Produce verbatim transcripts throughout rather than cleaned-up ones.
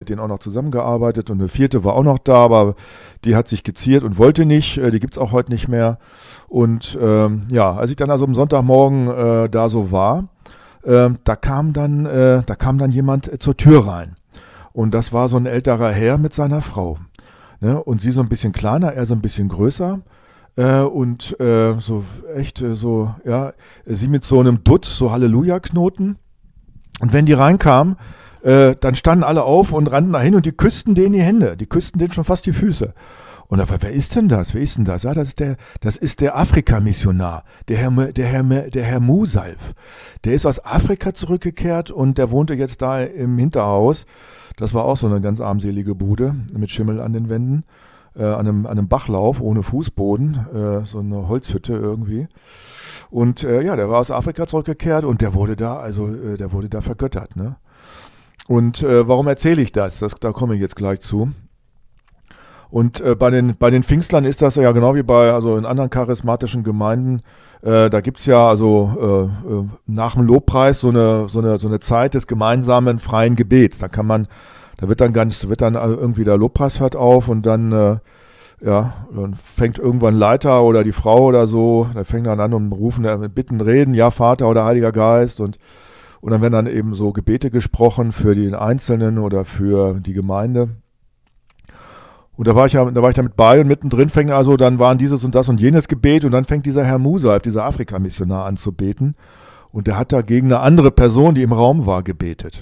mit denen auch noch zusammengearbeitet und eine vierte war auch noch da, aber die hat sich geziert und wollte nicht, äh, die gibt's auch heute nicht mehr. Und ähm, ja, als ich dann also am Sonntagmorgen äh, da so war, äh, da kam dann, äh, da kam dann jemand äh, zur Tür rein. Und das war so ein älterer Herr mit seiner Frau. Ne? Und sie so ein bisschen kleiner, er so ein bisschen größer. Äh, und äh, so echt äh, so, ja, sie mit so einem Dutt, so Halleluja-Knoten. Und wenn die reinkamen, äh, dann standen alle auf und rannten dahin und die küssten denen die Hände, die küssten denen schon fast die Füße. Und da war, wer ist denn das? Wer ist denn das? Ja, das ist der, das ist der Afrika-Missionar, der Herr, der Herr, der Herr Musalf. Der ist aus Afrika zurückgekehrt und der wohnte jetzt da im Hinterhaus. Das war auch so eine ganz armselige Bude mit Schimmel an den Wänden, äh, an einem, an einem Bachlauf ohne Fußboden, äh, so eine Holzhütte irgendwie. Und äh, ja, der war aus Afrika zurückgekehrt und der wurde da, also äh, der wurde da vergöttert, ne? Und äh, warum erzähle ich das? das? Da komme ich jetzt gleich zu. Und äh, bei den bei den Pfingstlern ist das ja genau wie bei also in anderen charismatischen Gemeinden. Äh, da gibt's ja also äh, äh, nach dem Lobpreis so eine so eine so eine Zeit des gemeinsamen freien Gebets. Da kann man, da wird dann ganz wird dann irgendwie der Lobpreis hört auf und dann äh, ja dann fängt irgendwann Leiter oder die Frau oder so, da fängt dann an und rufen, bitten, reden, ja Vater oder Heiliger Geist und und dann werden dann eben so Gebete gesprochen für den Einzelnen oder für die Gemeinde. Und da war ich ja, da war ich da mit bei und mittendrin fängt also, dann waren dieses und das und jenes Gebet und dann fängt dieser Herr Musalf, dieser Afrika-Missionar an zu beten und der hat da gegen eine andere Person, die im Raum war, gebetet.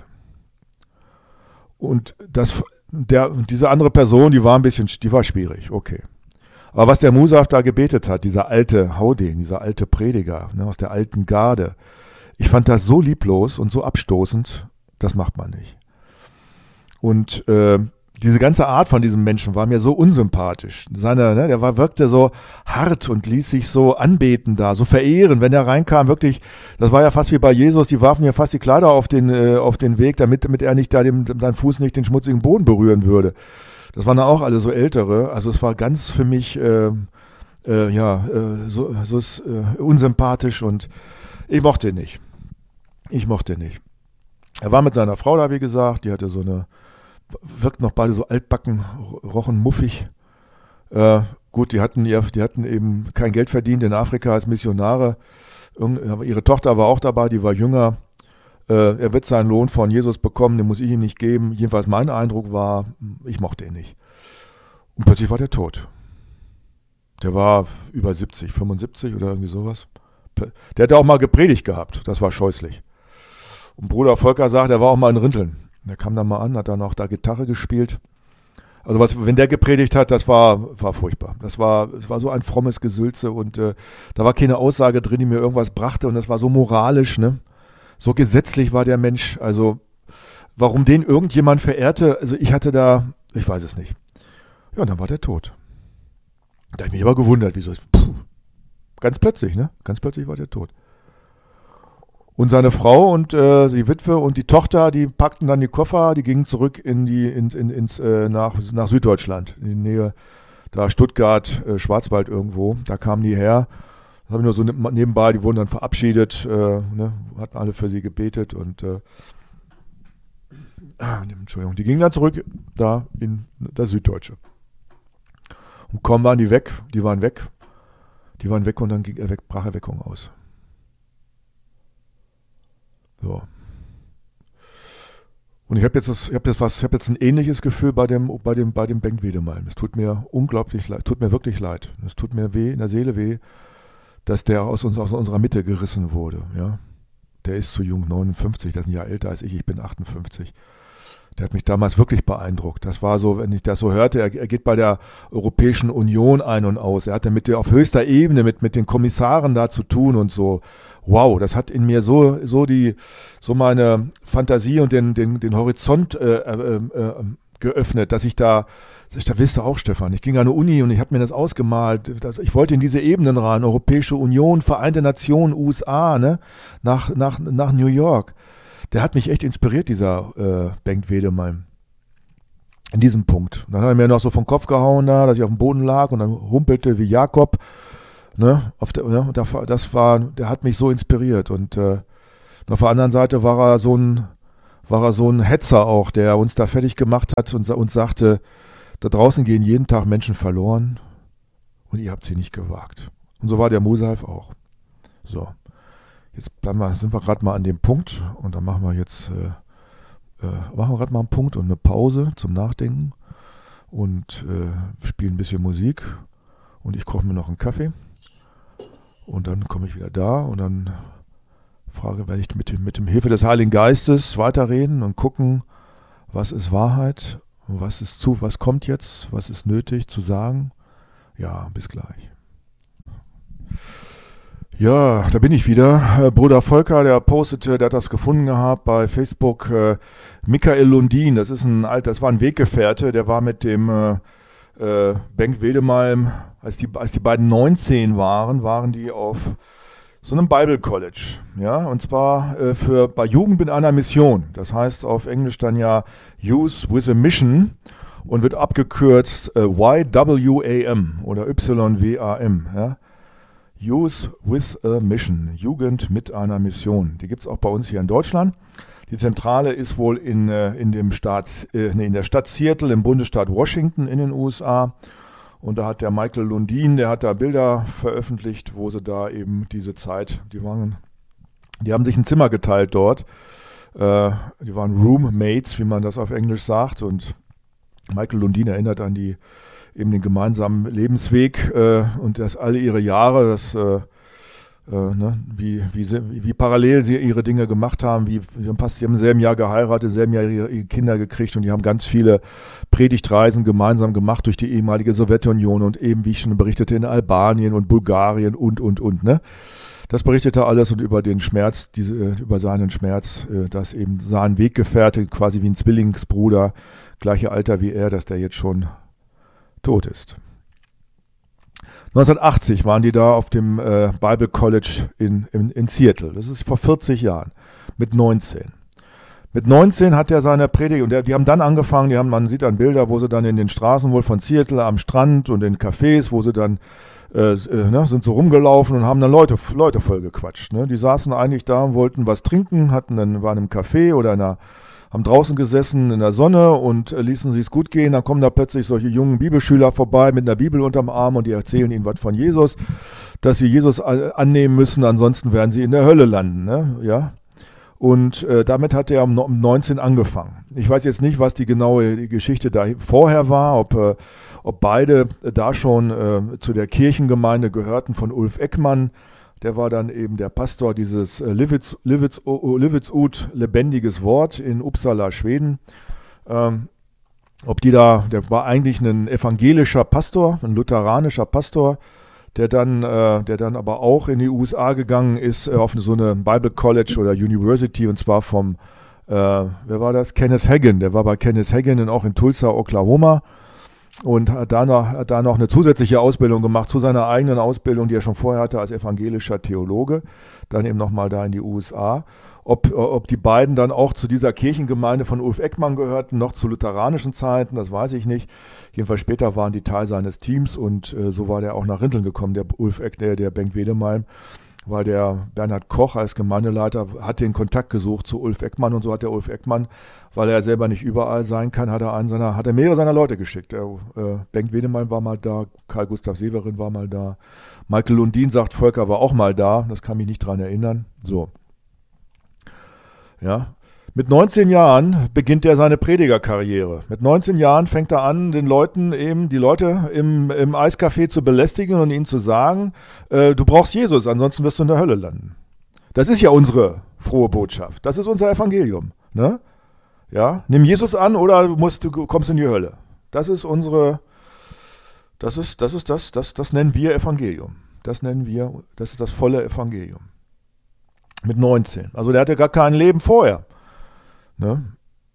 Und das, der, diese andere Person, die war ein bisschen, die war schwierig, okay. Aber was der Musalf da gebetet hat, dieser alte Hauding, dieser alte Prediger, ne, aus der alten Garde, ich fand das so lieblos und so abstoßend, das macht man nicht. Und äh, diese ganze Art von diesem Menschen war mir so unsympathisch. Seine, ne, der war, wirkte so hart und ließ sich so anbeten da, so verehren. Wenn er reinkam, wirklich, das war ja fast wie bei Jesus, die warfen mir fast die Kleider auf den, äh, auf den Weg, damit, damit er nicht da dem, sein Fuß nicht den schmutzigen Boden berühren würde. Das waren dann auch alle so Ältere. Also es war ganz für mich, äh, äh, ja, äh, so, so ist, äh, unsympathisch und ich mochte ihn nicht. Ich mochte ihn nicht. Er war mit seiner Frau da, wie gesagt, die hatte so eine, wirkt noch beide so altbacken, rochen muffig. Äh, gut, die hatten, ihr, die hatten eben kein Geld verdient in Afrika als Missionare. Irgend, ihre Tochter war auch dabei, die war jünger. Äh, er wird seinen Lohn von Jesus bekommen, den muss ich ihm nicht geben. Jedenfalls mein Eindruck war, ich mochte ihn nicht. Und plötzlich war der tot. Der war über siebzig, fünfundsiebzig oder irgendwie sowas. Der hatte auch mal gepredigt gehabt, das war scheußlich. Und Bruder Volker sagt, er war auch mal in Rinteln. Der kam dann mal an, hat dann auch da Gitarre gespielt. Also was, wenn der gepredigt hat, das war, war furchtbar. Das war, das war so ein frommes Gesülze und äh, da war keine Aussage drin, die mir irgendwas brachte und das war so moralisch, ne? So gesetzlich war der Mensch. Also warum den irgendjemand verehrte, also ich hatte da, ich weiß es nicht. Ja, und dann war der tot. Da habe ich mich aber gewundert, wieso. Puh, ganz plötzlich, ne? Ganz plötzlich war der tot. Und seine Frau und äh, die Witwe und die Tochter, die packten dann die Koffer, die gingen zurück in die in, in, ins äh, nach nach Süddeutschland, in die Nähe da Stuttgart, äh, Schwarzwald irgendwo. Da kamen die her. Das habe ich nur so nebenbei. Die wurden dann verabschiedet, äh, ne, hatten alle für sie gebetet und äh, ah, Entschuldigung, die gingen dann zurück da in das Süddeutsche. Und kaum waren die weg, die waren weg, die waren weg und dann ging er weg, brach Erweckung aus. So. Und ich habe jetzt das, ich habe jetzt was, ich habe jetzt ein ähnliches Gefühl bei dem, bei dem, bei dem Bengt Wedemalm. Es tut mir unglaublich leid, tut mir wirklich leid. Es tut mir weh, in der Seele weh, dass der aus uns, aus unserer Mitte gerissen wurde. Ja, der ist zu jung, neunundfünfzig, der ist ein Jahr älter als ich. Ich bin achtundfünfzig. Der hat mich damals wirklich beeindruckt. Das war so, wenn ich das so hörte, er, er geht bei der Europäischen Union ein und aus. Er hatte mit der auf höchster Ebene mit mit den Kommissaren da zu tun und so. Wow, das hat in mir so so die so meine Fantasie und den den den Horizont äh, äh, äh, geöffnet, dass ich da ich da willst du auch, Stefan. Ich ging an eine Uni und ich habe mir das ausgemalt. Das, ich wollte in diese Ebenen rein. Europäische Union, Vereinte Nationen, U S A, ne, nach nach nach New York. Der hat mich echt inspiriert, dieser äh, Bengt Wedemalm. In diesem Punkt. Dann hat er mir noch so vom Kopf gehauen da, dass ich auf dem Boden lag und dann humpelte wie Jakob. Ne, auf der, ne, das war, der hat mich so inspiriert. Und äh, auf der anderen Seite war er so ein, war er so ein Hetzer auch, der uns da fertig gemacht hat und uns sagte, da draußen gehen jeden Tag Menschen verloren und ihr habt sie nicht gewagt. Und so war der Musaev auch. So, jetzt bleiben wir, sind wir gerade mal an dem Punkt und dann machen wir jetzt äh, äh, machen wir gerade mal einen Punkt und eine Pause zum Nachdenken und äh, spielen ein bisschen Musik und ich koche mir noch einen Kaffee und dann komme ich wieder da und dann frage, werde ich mit dem, mit dem Hilfe des Heiligen Geistes weiterreden und gucken, was ist Wahrheit, was ist zu, was kommt jetzt, was ist nötig zu sagen. Ja, bis gleich. Ja, da bin ich wieder. Bruder Volker, der postete, der hat das gefunden gehabt bei Facebook. Äh, Michael Lundin, das ist ein alter, das war ein Weggefährte, der war mit dem äh, äh, Bengt Wedemalm, als die, als die beiden neunzehn waren, waren die auf so einem Bible College, ja, und zwar äh, für bei Jugend mit einer Mission. Das heißt auf Englisch dann ja Youth with a Mission und wird abgekürzt äh, Y W A M oder Y W A M, ja. Youth with a Mission, Jugend mit einer Mission. Die gibt es auch bei uns hier in Deutschland. Die Zentrale ist wohl in, äh, in, dem Staat, äh, nee, in der Stadt Seattle im Bundesstaat Washington in den U S A. Und da hat der Michael Lundin, der hat da Bilder veröffentlicht, wo sie da eben diese Zeit, die waren, die haben sich ein Zimmer geteilt dort. Äh, die waren Roommates, wie man das auf Englisch sagt. Und Michael Lundin erinnert an die, eben den gemeinsamen Lebensweg äh, und das alle ihre Jahre, das, äh, äh, ne, wie, wie, sie, wie parallel sie ihre Dinge gemacht haben, wie, wie haben fast, die haben im selben Jahr geheiratet, im selben Jahr ihre, ihre Kinder gekriegt und die haben ganz viele Predigtreisen gemeinsam gemacht durch die ehemalige Sowjetunion und eben, wie ich schon berichtete, in Albanien und Bulgarien und, und, und, ne. Das berichtete alles und über den Schmerz, diese, über seinen Schmerz, äh, dass eben sein Weggefährte, quasi wie ein Zwillingsbruder, gleiche Alter wie er, dass der jetzt schon tot ist. neunzehnhundertachtzig waren die da auf dem äh, Bible College in, in, in Seattle. Das ist vor vierzig Jahren. Mit neunzehn. Mit neunzehn hat er seine Predigt, und der, die haben dann angefangen, die haben, man sieht dann Bilder, wo sie dann in den Straßen wohl von Seattle am Strand und in Cafés, wo sie dann äh, äh, ne, sind so rumgelaufen und haben dann Leute, Leute voll gequatscht. Ne? Die saßen eigentlich da und wollten was trinken, hatten dann, waren im Café oder in einer haben draußen gesessen in der Sonne und äh, ließen sie es gut gehen. Dann kommen da plötzlich solche jungen Bibelschüler vorbei mit einer Bibel unterm Arm und die erzählen ihnen was von Jesus, dass sie Jesus annehmen müssen, ansonsten werden sie in der Hölle landen. Ne? Ja? Und äh, damit hat er um, um neunzehn angefangen. Ich weiß jetzt nicht, was die genaue die Geschichte da vorher war, ob, äh, ob beide da schon äh, zu der Kirchengemeinde gehörten von Ulf Ekman. Der war dann eben der Pastor dieses äh, Livets, Livets, oh, Livetsud, lebendiges Wort in Uppsala, Schweden. Ähm, ob die da, der war eigentlich ein evangelischer Pastor, ein lutheranischer Pastor, der dann, äh, der dann aber auch in die U S A gegangen ist, äh, auf so eine Bible College oder University, und zwar vom, äh, wer war das? Kenneth Hagin. Der war bei Kenneth Hagin und auch in Tulsa, Oklahoma. Und hat da, noch, hat da noch eine zusätzliche Ausbildung gemacht zu seiner eigenen Ausbildung, die er schon vorher hatte als evangelischer Theologe, dann eben nochmal da in die U S A. Ob, ob die beiden dann auch zu dieser Kirchengemeinde von Ulf Ekman gehörten, noch zu lutheranischen Zeiten, das weiß ich nicht. Jedenfalls später waren die Teil seines Teams und äh, so war der auch nach Rinteln gekommen, der Ulf Ek, der, der Bengt Wedemalm, weil der Bernhard Koch als Gemeindeleiter hat den Kontakt gesucht zu Ulf Ekman und so hat der Ulf Ekman, weil er selber nicht überall sein kann, hat er einen seiner, hat er mehrere seiner Leute geschickt. Der, äh, Bengt Wedemalm war mal da, Karl Gustav Severin war mal da, Michael Lundin sagt, Volker war auch mal da, das kann mich nicht dran erinnern. So. Ja. Mit neunzehn Jahren beginnt er seine Predigerkarriere. Mit neunzehn Jahren fängt er an, den Leuten eben, die Leute im, im Eiscafé zu belästigen und ihnen zu sagen, äh, du brauchst Jesus, ansonsten wirst du in der Hölle landen. Das ist ja unsere frohe Botschaft. Das ist unser Evangelium. Ne? Ja? Nimm Jesus an oder musst, du kommst in die Hölle. Das ist unsere, das ist, das ist das, das, das nennen wir Evangelium. Das nennen wir, das ist das volle Evangelium. Mit neunzehn. Also der hatte gar kein Leben vorher. Ne?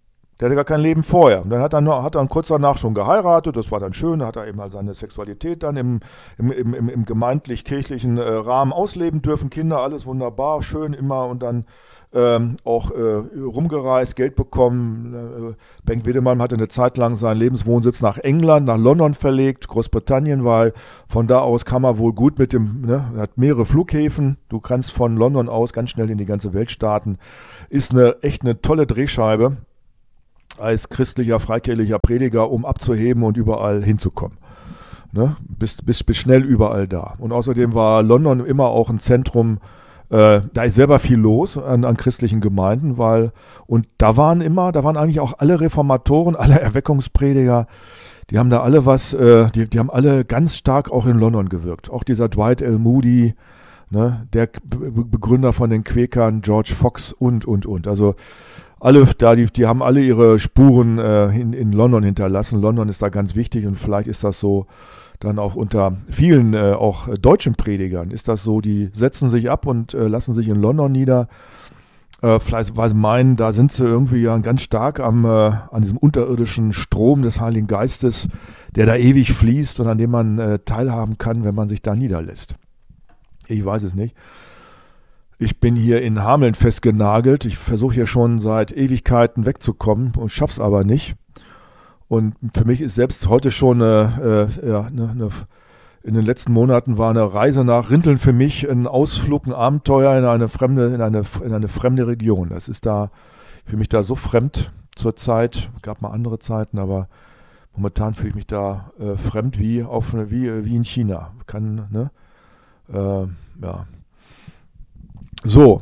Der hatte gar kein Leben vorher. Und dann hat er, noch, hat er kurz danach schon geheiratet, das war dann schön, da hat er eben halt seine Sexualität dann im, im, im, im, im gemeindlich-kirchlichen äh, Rahmen ausleben dürfen, Kinder, alles wunderbar, schön immer und dann ähm, auch äh, rumgereist, Geld bekommen. Äh, Bengt Wiedemann hatte eine Zeit lang seinen Lebenswohnsitz nach England, nach London verlegt, Großbritannien, weil von da aus kann man wohl gut mit dem, ne, er hat mehrere Flughäfen, du kannst von London aus ganz schnell in die ganze Welt starten. Ist eine echt eine tolle Drehscheibe als christlicher, freikirchlicher Prediger, um abzuheben und überall hinzukommen. Ne? Bist, bist, bist schnell überall da. Und außerdem war London immer auch ein Zentrum, äh, da ist selber viel los an, an christlichen Gemeinden, weil, und da waren immer, da waren eigentlich auch alle Reformatoren, alle Erweckungsprediger, die haben da alle was, äh, die, die haben alle ganz stark auch in London gewirkt. Auch dieser Dwight L. Moody, ne, der Be- Begründer von den Quäkern, George Fox und, und, und. Also alle da, die, die haben alle ihre Spuren äh, in, in London hinterlassen. London ist da ganz wichtig und vielleicht ist das so dann auch unter vielen äh, auch deutschen Predigern ist das so, die setzen sich ab und äh, lassen sich in London nieder. Äh, vielleicht weil sie meinen, da sind sie irgendwie ja ganz stark am, äh, an diesem unterirdischen Strom des Heiligen Geistes, der da ewig fließt und an dem man äh, teilhaben kann, wenn man sich da niederlässt. Ich weiß es nicht. Ich bin hier in Hameln festgenagelt. Ich versuche hier schon seit Ewigkeiten wegzukommen und schaff's aber nicht. Und für mich ist selbst heute schon eine, äh, ja, eine, eine, in den letzten Monaten war eine Reise nach Rinteln für mich ein Ausflug, ein Abenteuer in eine fremde, in eine, in eine fremde Region. Das ist da für mich da so fremd zur Zeit. Gab mal andere Zeiten, aber momentan fühle ich mich da äh, fremd wie auf wie wie in China. Kann ne äh, ja. So,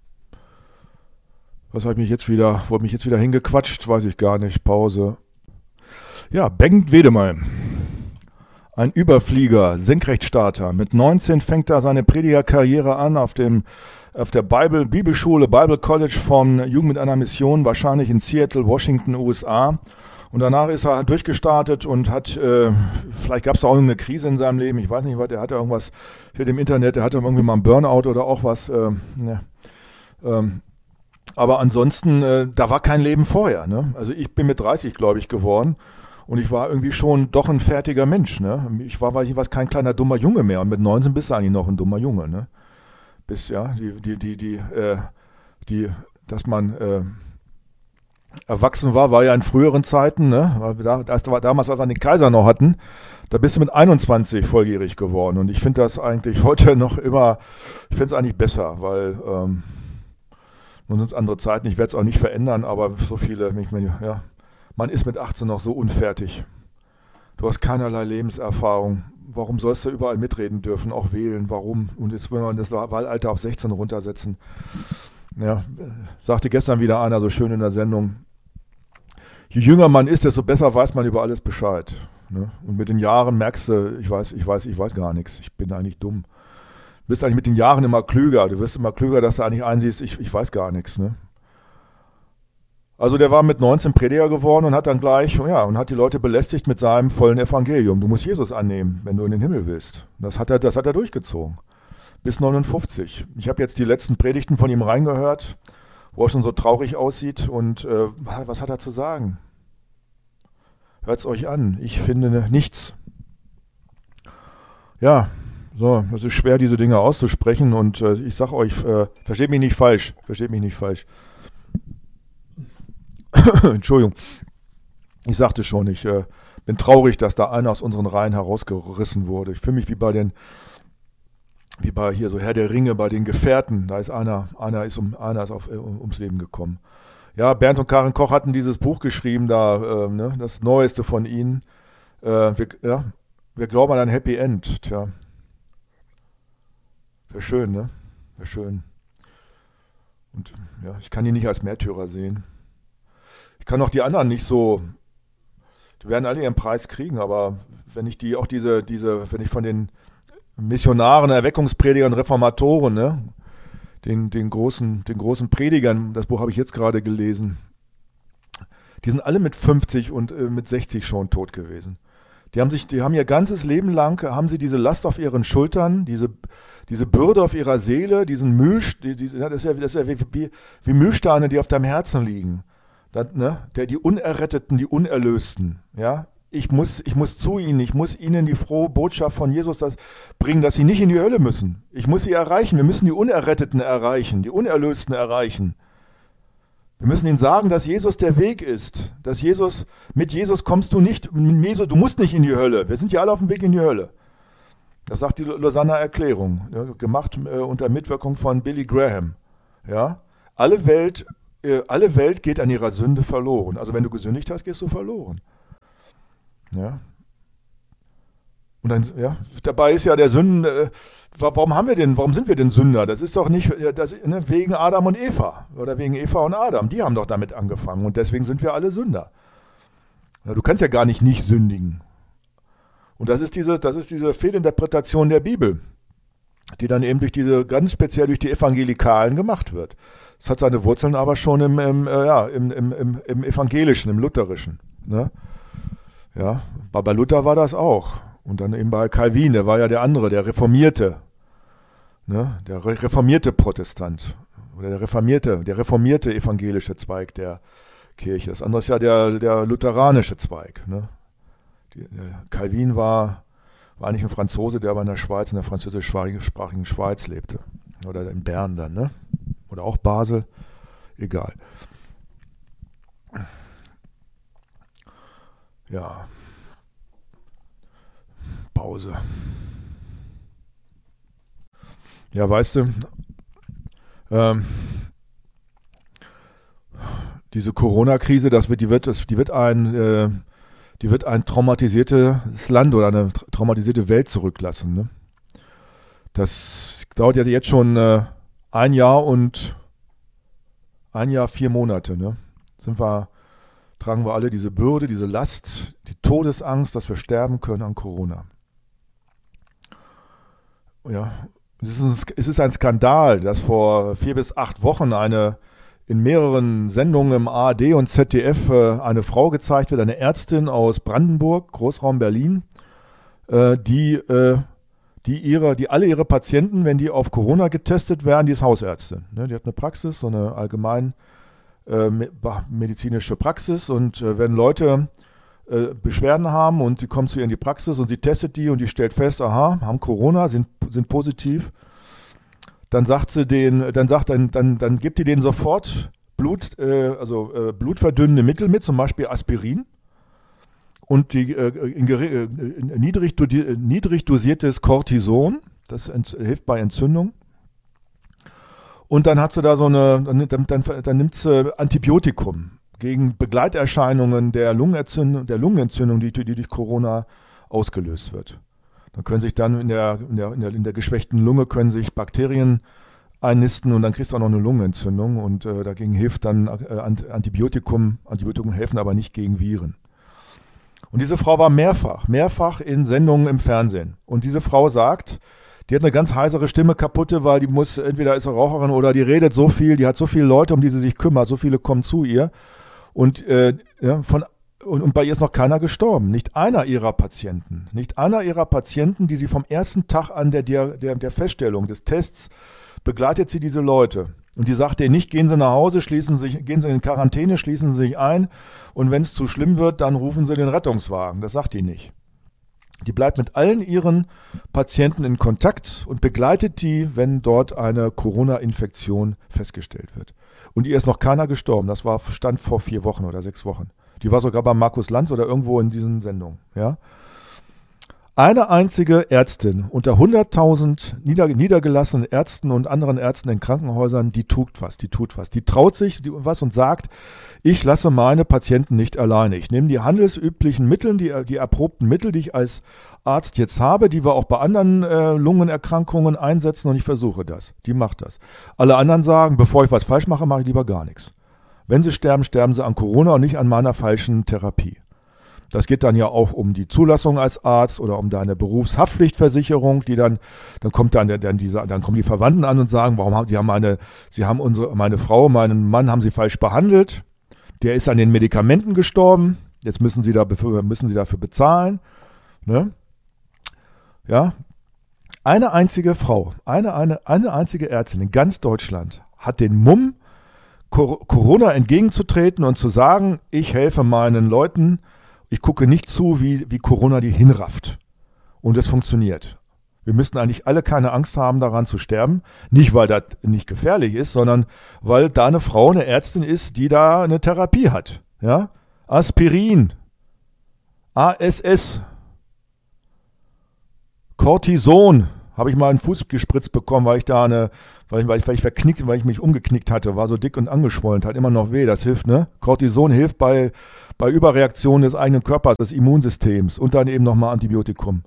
was habe ich mich jetzt wieder, wurde mich jetzt wieder hingequatscht, weiß ich gar nicht, Pause. Ja, Bengt Wiedemann, ein Überflieger, Senkrechtstarter. Mit neunzehn fängt er seine Predigerkarriere an auf dem auf der Bible, Bibelschule, Bible College von Jugend mit einer Mission, wahrscheinlich in Seattle, Washington, U S A. Und danach ist er durchgestartet und hat, äh, vielleicht gab es da auch irgendeine Krise in seinem Leben, ich weiß nicht was, er hatte irgendwas für dem Internet, er hatte irgendwie mal einen Burnout oder auch was. Äh, ne. ähm, aber ansonsten, äh, da war kein Leben vorher. Ne? Also ich bin mit dreißig, glaube ich, geworden und ich war irgendwie schon doch ein fertiger Mensch. Ne? Ich war, weiß ich was, kein kleiner dummer Junge mehr und mit neunzehn bist du eigentlich noch ein dummer Junge. Ne? Bis, ja, die, die, die, die, äh, die, dass man äh, erwachsen war, war ja in früheren Zeiten, ne? Da, das war damals, als wir den Kaiser noch hatten, da bist du mit einundzwanzig volljährig geworden. Und ich finde das eigentlich heute noch immer, ich finde es eigentlich besser, weil ähm, nun sind es andere Zeiten, ich werde es auch nicht verändern, aber so viele, ich meine, ja, man ist mit achtzehn noch so unfertig. Du hast keinerlei Lebenserfahrung. Warum sollst du überall mitreden dürfen, auch wählen? Warum? Und jetzt will man das Wahlalter auf sechzehn runtersetzen. Ja, sagte gestern wieder einer so schön in der Sendung, je jünger man ist, desto besser weiß man über alles Bescheid. Ne? Und mit den Jahren merkst du, ich weiß, ich weiß, ich weiß gar nichts, ich bin eigentlich dumm. Du bist eigentlich mit den Jahren immer klüger, du wirst immer klüger, dass du eigentlich einsiehst, ich, ich weiß gar nichts. Ne? Also der war mit neunzehn Prediger geworden und hat dann gleich, ja, und hat die Leute belästigt mit seinem vollen Evangelium. Du musst Jesus annehmen, wenn du in den Himmel willst. Das hat er, das hat er durchgezogen. Bis neunundfünfzig. Ich habe jetzt die letzten Predigten von ihm reingehört, wo er schon so traurig aussieht. Und äh, was hat er zu sagen? Hört es euch an. Ich finde nichts. Ja, so, es ist schwer, diese Dinge auszusprechen. Und äh, ich sage euch, äh, versteht mich nicht falsch. Versteht mich nicht falsch. Entschuldigung. Ich sagte schon, ich äh, bin traurig, dass da einer aus unseren Reihen herausgerissen wurde. Ich fühle mich wie bei den Wie bei hier so Herr der Ringe, bei den Gefährten, da ist einer, einer ist, um, einer ist auf, äh, ums Leben gekommen. Ja, Bernd und Karin Koch hatten dieses Buch geschrieben, da, äh, ne, das Neueste von ihnen. Äh, wir, ja, wir glauben an ein Happy End. Tja, wäre schön, ne? Wäre schön. Und ja, ich kann die nicht als Märtyrer sehen. Ich kann auch die anderen nicht so, die werden alle ihren Preis kriegen, aber wenn ich die auch diese, diese, wenn ich von den Missionaren, Erweckungspredigern, Reformatoren, ne? den, den, großen, den großen Predigern, das Buch habe ich jetzt gerade gelesen, die sind alle mit fünfzig und äh, mit sechzig schon tot gewesen. Die haben sich, die haben ihr ganzes Leben lang, haben sie diese Last auf ihren Schultern, diese, diese Bürde auf ihrer Seele, diesen Müll, die, die, das ist ja, das ist ja wie, wie, wie Mühlsteine, die auf deinem Herzen liegen. Das, ne? Der, die Unerretteten, die Unerlösten, ja. Ich muss, ich muss zu ihnen, ich muss ihnen die frohe Botschaft von Jesus das bringen, dass sie nicht in die Hölle müssen. Ich muss sie erreichen. Wir müssen die Unerretteten erreichen, die Unerlösten erreichen. Wir müssen ihnen sagen, dass Jesus der Weg ist. Dass Jesus, mit Jesus kommst du nicht, mit Jesus, du musst nicht in die Hölle. Wir sind ja alle auf dem Weg in die Hölle. Das sagt die Lausanner Erklärung, ja, gemacht äh, unter Mitwirkung von Billy Graham. Ja? Alle Welt, äh, alle Welt geht an ihrer Sünde verloren. Also wenn du gesündigt hast, gehst du verloren. Ja. Und dann, ja, dabei ist ja der Sünden, äh, warum haben wir denn, warum sind wir denn Sünder? Das ist doch nicht das, ne, wegen Adam und Eva oder wegen Eva und Adam. Die haben doch damit angefangen und deswegen sind wir alle Sünder. Ja, du kannst ja gar nicht nicht sündigen. Und das ist diese, das ist diese Fehlinterpretation der Bibel, die dann eben durch diese, ganz speziell durch die Evangelikalen gemacht wird. Das hat seine Wurzeln aber schon im, im, äh, ja, im, im, im, im Evangelischen, im Lutherischen. Ne? Ja, bei Luther war das auch. Und dann eben bei Calvin, der war ja der andere, der Reformierte. Ne? Der reformierte Protestant. Oder der reformierte, der reformierte evangelische Zweig der Kirche. Das andere ist ja der, der lutheranische Zweig. Ne? Die, der Calvin war, war eigentlich ein Franzose, der aber in der Schweiz, in der französischsprachigen Schweiz lebte. Oder in Bern dann, ne? Oder auch Basel. Egal. Ja. Pause. Ja, weißt du, ähm, diese Corona-Krise, das wird, die wird, das, die wird ein, äh, die wird ein traumatisiertes Land oder eine tra- traumatisierte Welt zurücklassen. Ne? Das dauert ja jetzt schon äh, ein Jahr und ein Jahr, vier Monate. Ne? Sind wir tragen wir alle diese Bürde, diese Last, die Todesangst, dass wir sterben können an Corona. Ja, es ist, es ist ein Skandal, dass vor vier bis acht Wochen eine in mehreren Sendungen im A R D und Z D F äh, eine Frau gezeigt wird, eine Ärztin aus Brandenburg, Großraum Berlin, äh, die, äh, die, ihre, die alle ihre Patienten, wenn die auf Corona getestet werden, die ist Hausärztin. Ne? Die hat eine Praxis, so eine allgemein äh, medizinische Praxis und äh, wenn Leute äh, Beschwerden haben und die kommen zu ihr in die Praxis und sie testet die und die stellt fest, aha, haben Corona, sind, sind positiv, dann sagt sie den, dann sagt, dann, dann, dann gibt die denen sofort Blut, äh, also äh, blutverdünnende Mittel mit, zum Beispiel Aspirin und die äh, in, äh, in niedrig, dosier, niedrig dosiertes Cortison, das ent, hilft bei Entzündung. Und dann hat sie da so eine, dann, dann, dann, dann nimmt sie Antibiotikum gegen Begleiterscheinungen der Lungenentzündung, der Lungenentzündung, die, die durch Corona ausgelöst wird. Dann können sich dann in der, in der, in der, in der geschwächten Lunge können sich Bakterien einnisten und dann kriegst du auch noch eine Lungenentzündung und äh, dagegen hilft dann äh, Antibiotikum. Antibiotikum helfen aber nicht gegen Viren. Und diese Frau war mehrfach, mehrfach in Sendungen im Fernsehen. Und diese Frau sagt, die hat eine ganz heisere Stimme kaputte, weil die muss, entweder ist sie Raucherin oder die redet so viel, die hat so viele Leute, um die sie sich kümmert, so viele kommen zu ihr. Und, äh, ja, von, und, und bei ihr ist noch keiner gestorben. Nicht einer ihrer Patienten. Nicht einer ihrer Patienten, die sie vom ersten Tag an der, der, der, der Feststellung des Tests begleitet sie diese Leute. Und die sagt denen nicht, gehen Sie nach Hause, schließen sich, gehen Sie in Quarantäne, schließen Sie sich ein und wenn es zu schlimm wird, dann rufen Sie den Rettungswagen. Das sagt die nicht. Die bleibt mit allen ihren Patienten in Kontakt und begleitet die, wenn dort eine Corona-Infektion festgestellt wird. Und ihr ist noch keiner gestorben. Das war stand vor vier Wochen oder sechs Wochen. Die war sogar bei Markus Lanz oder irgendwo in diesen Sendungen. Ja? Eine einzige Ärztin unter hunderttausend nieder, niedergelassenen Ärzten und anderen Ärzten in Krankenhäusern, die tut was, die tut was. Die traut sich was und sagt, ich lasse meine Patienten nicht alleine. Ich nehme die handelsüblichen Mittel, die, die erprobten Mittel, die ich als Arzt jetzt habe, die wir auch bei anderen äh, Lungenerkrankungen einsetzen und ich versuche das. Die macht das. Alle anderen sagen, bevor ich was falsch mache, mache ich lieber gar nichts. Wenn sie sterben, sterben sie an Corona und nicht an meiner falschen Therapie. Das geht dann ja auch um die Zulassung als Arzt oder um deine Berufshaftpflichtversicherung, die dann, dann kommt dann, dann diese, dann kommen die Verwandten an und sagen, warum haben sie haben meine, sie haben unsere, meine Frau, meinen Mann haben sie falsch behandelt, der ist an den Medikamenten gestorben, jetzt müssen sie da, müssen sie dafür bezahlen, ne? Ja. Eine einzige Frau, eine, eine, eine einzige Ärztin in ganz Deutschland hat den Mumm, Corona entgegenzutreten und zu sagen, ich helfe meinen Leuten, ich gucke nicht zu, wie, wie Corona die hinrafft. Und es funktioniert. Wir müssten eigentlich alle keine Angst haben, daran zu sterben. Nicht, weil das nicht gefährlich ist, sondern weil da eine Frau, eine Ärztin ist, die da eine Therapie hat. Ja? Aspirin, A S S, Cortison, habe ich mal einen Fuß gespritzt bekommen, weil ich da eine, weil ich, weil ich, weil ich verknickt, weil ich mich umgeknickt hatte, war so dick und angeschwollen, hat immer noch weh, das hilft, ne? Cortison hilft bei, bei Überreaktionen des eigenen Körpers, des Immunsystems und dann eben nochmal Antibiotikum.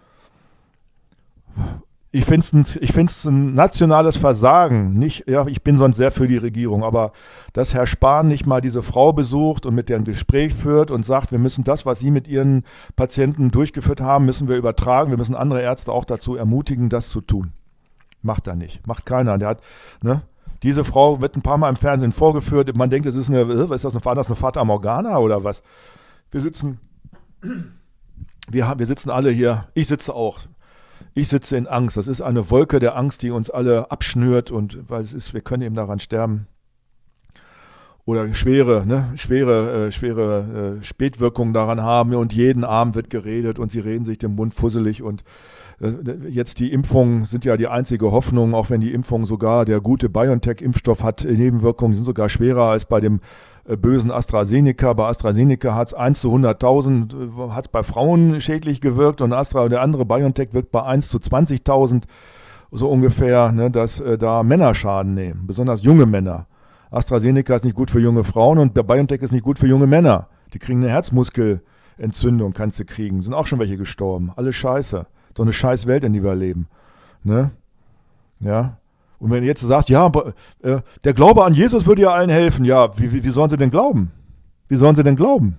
Ich finde es ein, ich find's ein nationales Versagen. Nicht, ja, ich bin sonst sehr für die Regierung, aber dass Herr Spahn nicht mal diese Frau besucht und mit der ein Gespräch führt und sagt, wir müssen das, was Sie mit Ihren Patienten durchgeführt haben, müssen wir übertragen. Wir müssen andere Ärzte auch dazu ermutigen, das zu tun. Macht er nicht. Macht keiner. Der hat, ne? Diese Frau wird ein paar Mal im Fernsehen vorgeführt. Man denkt, es ist eine, was ist das, eine, war das eine Fata Morgana oder was? Wir sitzen, wir, haben, wir sitzen alle hier. Ich sitze auch. Ich sitze in Angst. Das ist eine Wolke der Angst, die uns alle abschnürt und weil es ist, wir können eben daran sterben. Oder schwere, ne, schwere, äh, schwere äh, Spätwirkungen daran haben und jeden Abend wird geredet und sie reden sich den Mund fusselig und äh, jetzt die Impfungen sind ja die einzige Hoffnung, auch wenn die Impfung sogar, der gute BioNTech-Impfstoff hat Nebenwirkungen, die sind sogar schwerer als bei dem bösen AstraZeneca. Bei AstraZeneca hat es eins zu hunderttausend, hat es bei Frauen schädlich gewirkt und Astra, der andere BioNTech wirkt bei eins zu zwanzigtausend so ungefähr, ne, dass äh, da Männer Schaden nehmen, besonders junge Männer. AstraZeneca ist nicht gut für junge Frauen und der BioNTech ist nicht gut für junge Männer. Die kriegen eine Herzmuskelentzündung, kannst du kriegen. Sind auch schon welche gestorben. Alles scheiße. So eine scheiß Welt, in die wir leben. Ne? Ja. Und wenn du jetzt sagst, ja, äh, der Glaube an Jesus würde ja allen helfen, ja, wie, wie, wie sollen sie denn glauben? Wie sollen sie denn glauben?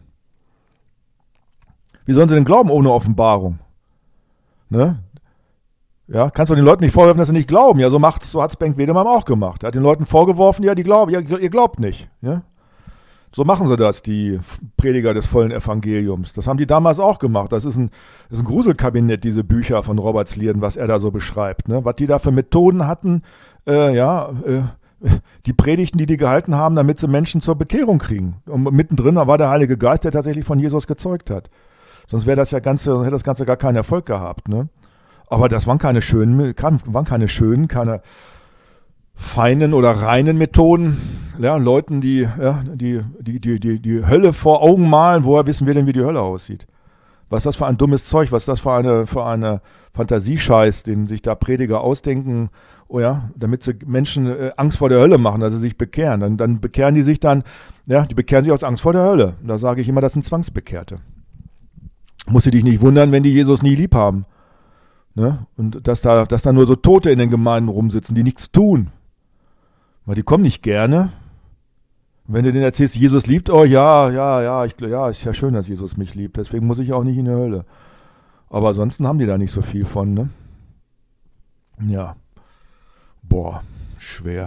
Wie sollen sie denn glauben ohne Offenbarung? Ne? Ja, kannst du den Leuten nicht vorwerfen, dass sie nicht glauben. Ja, so macht's, so hat's Bengt Wedemann auch gemacht. Er hat den Leuten vorgeworfen, ja, die glauben, ja, ihr glaubt nicht. Ja? So machen sie das, die Prediger des vollen Evangeliums. Das haben die damals auch gemacht. Das ist ein, das ist ein Gruselkabinett, diese Bücher von Robert Slierden, was er da so beschreibt. Ne? Was die da für Methoden hatten, äh, ja, äh, die Predigten, die die gehalten haben, damit sie Menschen zur Bekehrung kriegen. Und mittendrin war der Heilige Geist, der tatsächlich von Jesus gezeugt hat. Sonst wäre das ja ganze, hätte das Ganze gar keinen Erfolg gehabt. Ne? Aber das waren keine schönen, waren keine schönen, keine feinen oder reinen Methoden. Ja, Leuten, die, ja, die, die, die, die, die Hölle vor Augen malen, woher wissen wir denn, wie die Hölle aussieht? Was ist das für ein dummes Zeug? Was ist das für eine, für eine Fantasiescheiß, den sich da Prediger ausdenken, oh ja, damit sie Menschen äh, Angst vor der Hölle machen, dass sie sich bekehren. Dann, dann bekehren die sich dann, ja, die bekehren sich aus Angst vor der Hölle. Und da sage ich immer, das sind Zwangsbekehrte. Musst du dich nicht wundern, wenn die Jesus nie lieb haben. Ne? Und dass da, dass da nur so Tote in den Gemeinden rumsitzen, die nichts tun. Weil die kommen nicht gerne. Und wenn du denen erzählst, Jesus liebt euch, ja, ja, ja, ich, ja, ist ja schön, dass Jesus mich liebt. Deswegen muss ich auch nicht in die Hölle. Aber ansonsten haben die da nicht so viel von, ne? Ja. Boah, schwer.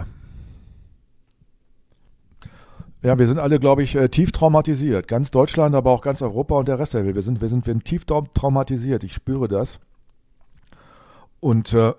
Ja, wir sind alle, glaube ich, tief traumatisiert. Ganz Deutschland, aber auch ganz Europa und der Rest der Welt. Wir sind, wir sind, wir sind tief traumatisiert. Ich spüre das. Und äh,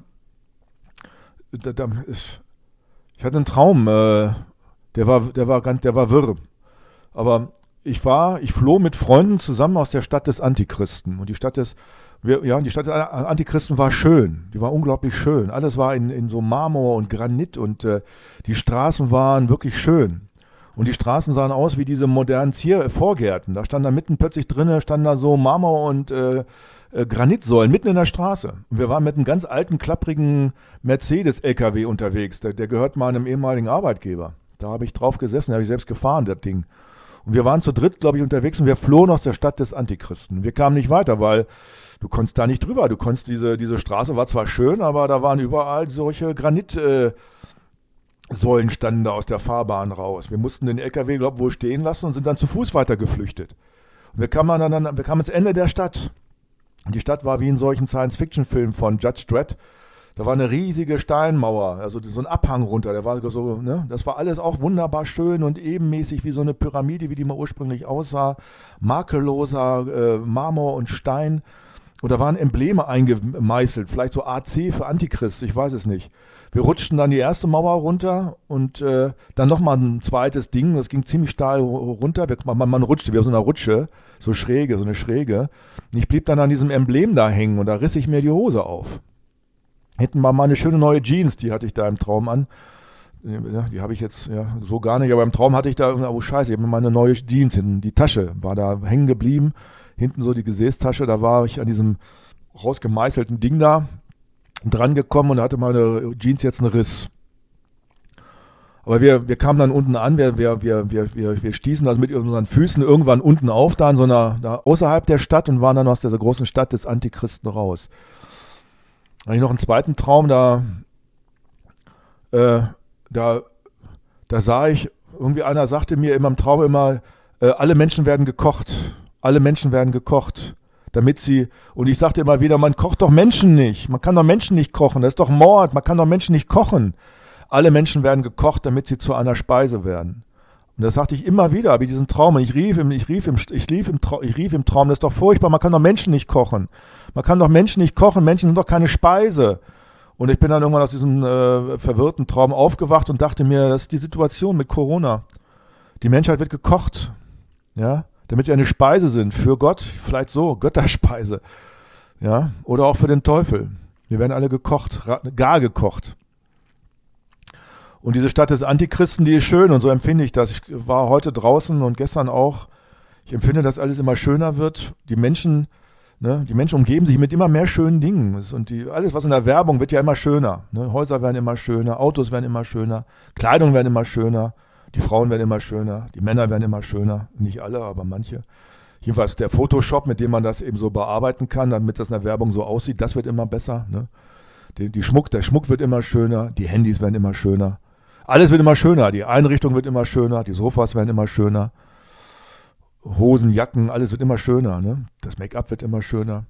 da, da ist, ich hatte einen Traum, äh, der war, der war ganz, der war wirr. Aber ich war, ich floh mit Freunden zusammen aus der Stadt des Antichristen. Und die Stadt des, wir, ja, die Stadt des Antichristen war schön. Die war unglaublich schön. Alles war in, in so Marmor und Granit und äh, die Straßen waren wirklich schön. Und die Straßen sahen aus wie diese modernen Zier Vorgärten. Da stand da mitten plötzlich drinnen, standen da so Marmor und äh, äh, Granitsäulen mitten in der Straße. Und wir waren mit einem ganz alten, klapprigen Mercedes-L K W unterwegs. Der, der gehört meinem ehemaligen Arbeitgeber. Da habe ich drauf gesessen, da habe ich selbst gefahren, das Ding. Und wir waren zu dritt, glaube ich, unterwegs und wir flohen aus der Stadt des Antichristen. Wir kamen nicht weiter, weil du konntest da nicht drüber. Du konntest diese, diese Straße war zwar schön, aber da waren überall solche Granitsäulen äh, standen da aus der Fahrbahn raus. Wir mussten den L K W, glaube ich, wohl stehen lassen und sind dann zu Fuß weiter geflüchtet. Und wir kamen dann, dann wir kamen ins Ende der Stadt. Und die Stadt war wie in solchen Science-Fiction-Filmen von Judge Dredd. Da war eine riesige Steinmauer, also so ein Abhang runter. Der war so, ne? Das war alles auch wunderbar schön und ebenmäßig wie so eine Pyramide, wie die mal ursprünglich aussah. Makelloser äh, Marmor und Stein. Und da waren Embleme eingemeißelt, vielleicht so A C für Antichrist, ich weiß es nicht. Wir rutschten dann die erste Mauer runter und äh, dann nochmal ein zweites Ding, das ging ziemlich steil runter. Wir, man, man rutschte, wie auf so einer Rutsche, so schräge, so eine Schräge. Und ich blieb dann an diesem Emblem da hängen und da riss ich mir die Hose auf. Hinten war meine schöne neue Jeans, die hatte ich da im Traum an. Ja, die habe ich jetzt ja, so gar nicht, aber im Traum hatte ich da, oh scheiße, ich habe meine neue Jeans hinten, die Tasche war da hängen geblieben. Hinten so die Gesäßtasche, da war ich an diesem rausgemeißelten Ding da dran gekommen und hatte meine Jeans jetzt einen Riss. Aber wir, wir kamen dann unten an, wir, wir, wir, wir, wir, wir stießen also mit unseren Füßen irgendwann unten auf, da in so einer, da außerhalb der Stadt und waren dann aus dieser großen Stadt des Antichristen raus. Da hatte ich noch einen zweiten Traum, da, äh, da, da sah ich, irgendwie einer sagte mir immer im Traum immer, äh, alle Menschen werden gekocht. Alle Menschen werden gekocht, damit sie, und ich sagte immer wieder, man kocht doch Menschen nicht, man kann doch Menschen nicht kochen, das ist doch Mord, man kann doch Menschen nicht kochen. Alle Menschen werden gekocht, damit sie zu einer Speise werden. Und das sagte ich immer wieder, habe ich diesen Traum, und ich rief im, ich rief im, ich rief im, ich rief im Traum, das ist doch furchtbar, man kann doch Menschen nicht kochen. Man kann doch Menschen nicht kochen, Menschen sind doch keine Speise. Und ich bin dann irgendwann aus diesem äh, verwirrten Traum aufgewacht und dachte mir, das ist die Situation mit Corona. Die Menschheit wird gekocht, ja, damit sie eine Speise sind für Gott, vielleicht so, Götterspeise, ja, oder auch für den Teufel. Wir werden alle gekocht, gar gekocht. Und diese Stadt des Antichristen, die ist schön und so empfinde ich das. Ich war heute draußen und gestern auch. Ich empfinde, dass alles immer schöner wird. Die Menschen, ne, die Menschen umgeben sich mit immer mehr schönen Dingen. Und die, alles, was in der Werbung, wird ja immer schöner. Ne? Häuser werden immer schöner, Autos werden immer schöner, Kleidung werden immer schöner. Die Frauen werden immer schöner, die Männer werden immer schöner, nicht alle, aber manche. Jedenfalls der Photoshop, mit dem man das eben so bearbeiten kann, damit das in der Werbung so aussieht, das wird immer besser. Ne? Die, die Schmuck, der Schmuck wird immer schöner, die Handys werden immer schöner. Alles wird immer schöner, die Einrichtung wird immer schöner, die Sofas werden immer schöner. Hosen, Jacken, alles wird immer schöner. Ne? Das Make-up wird immer schöner.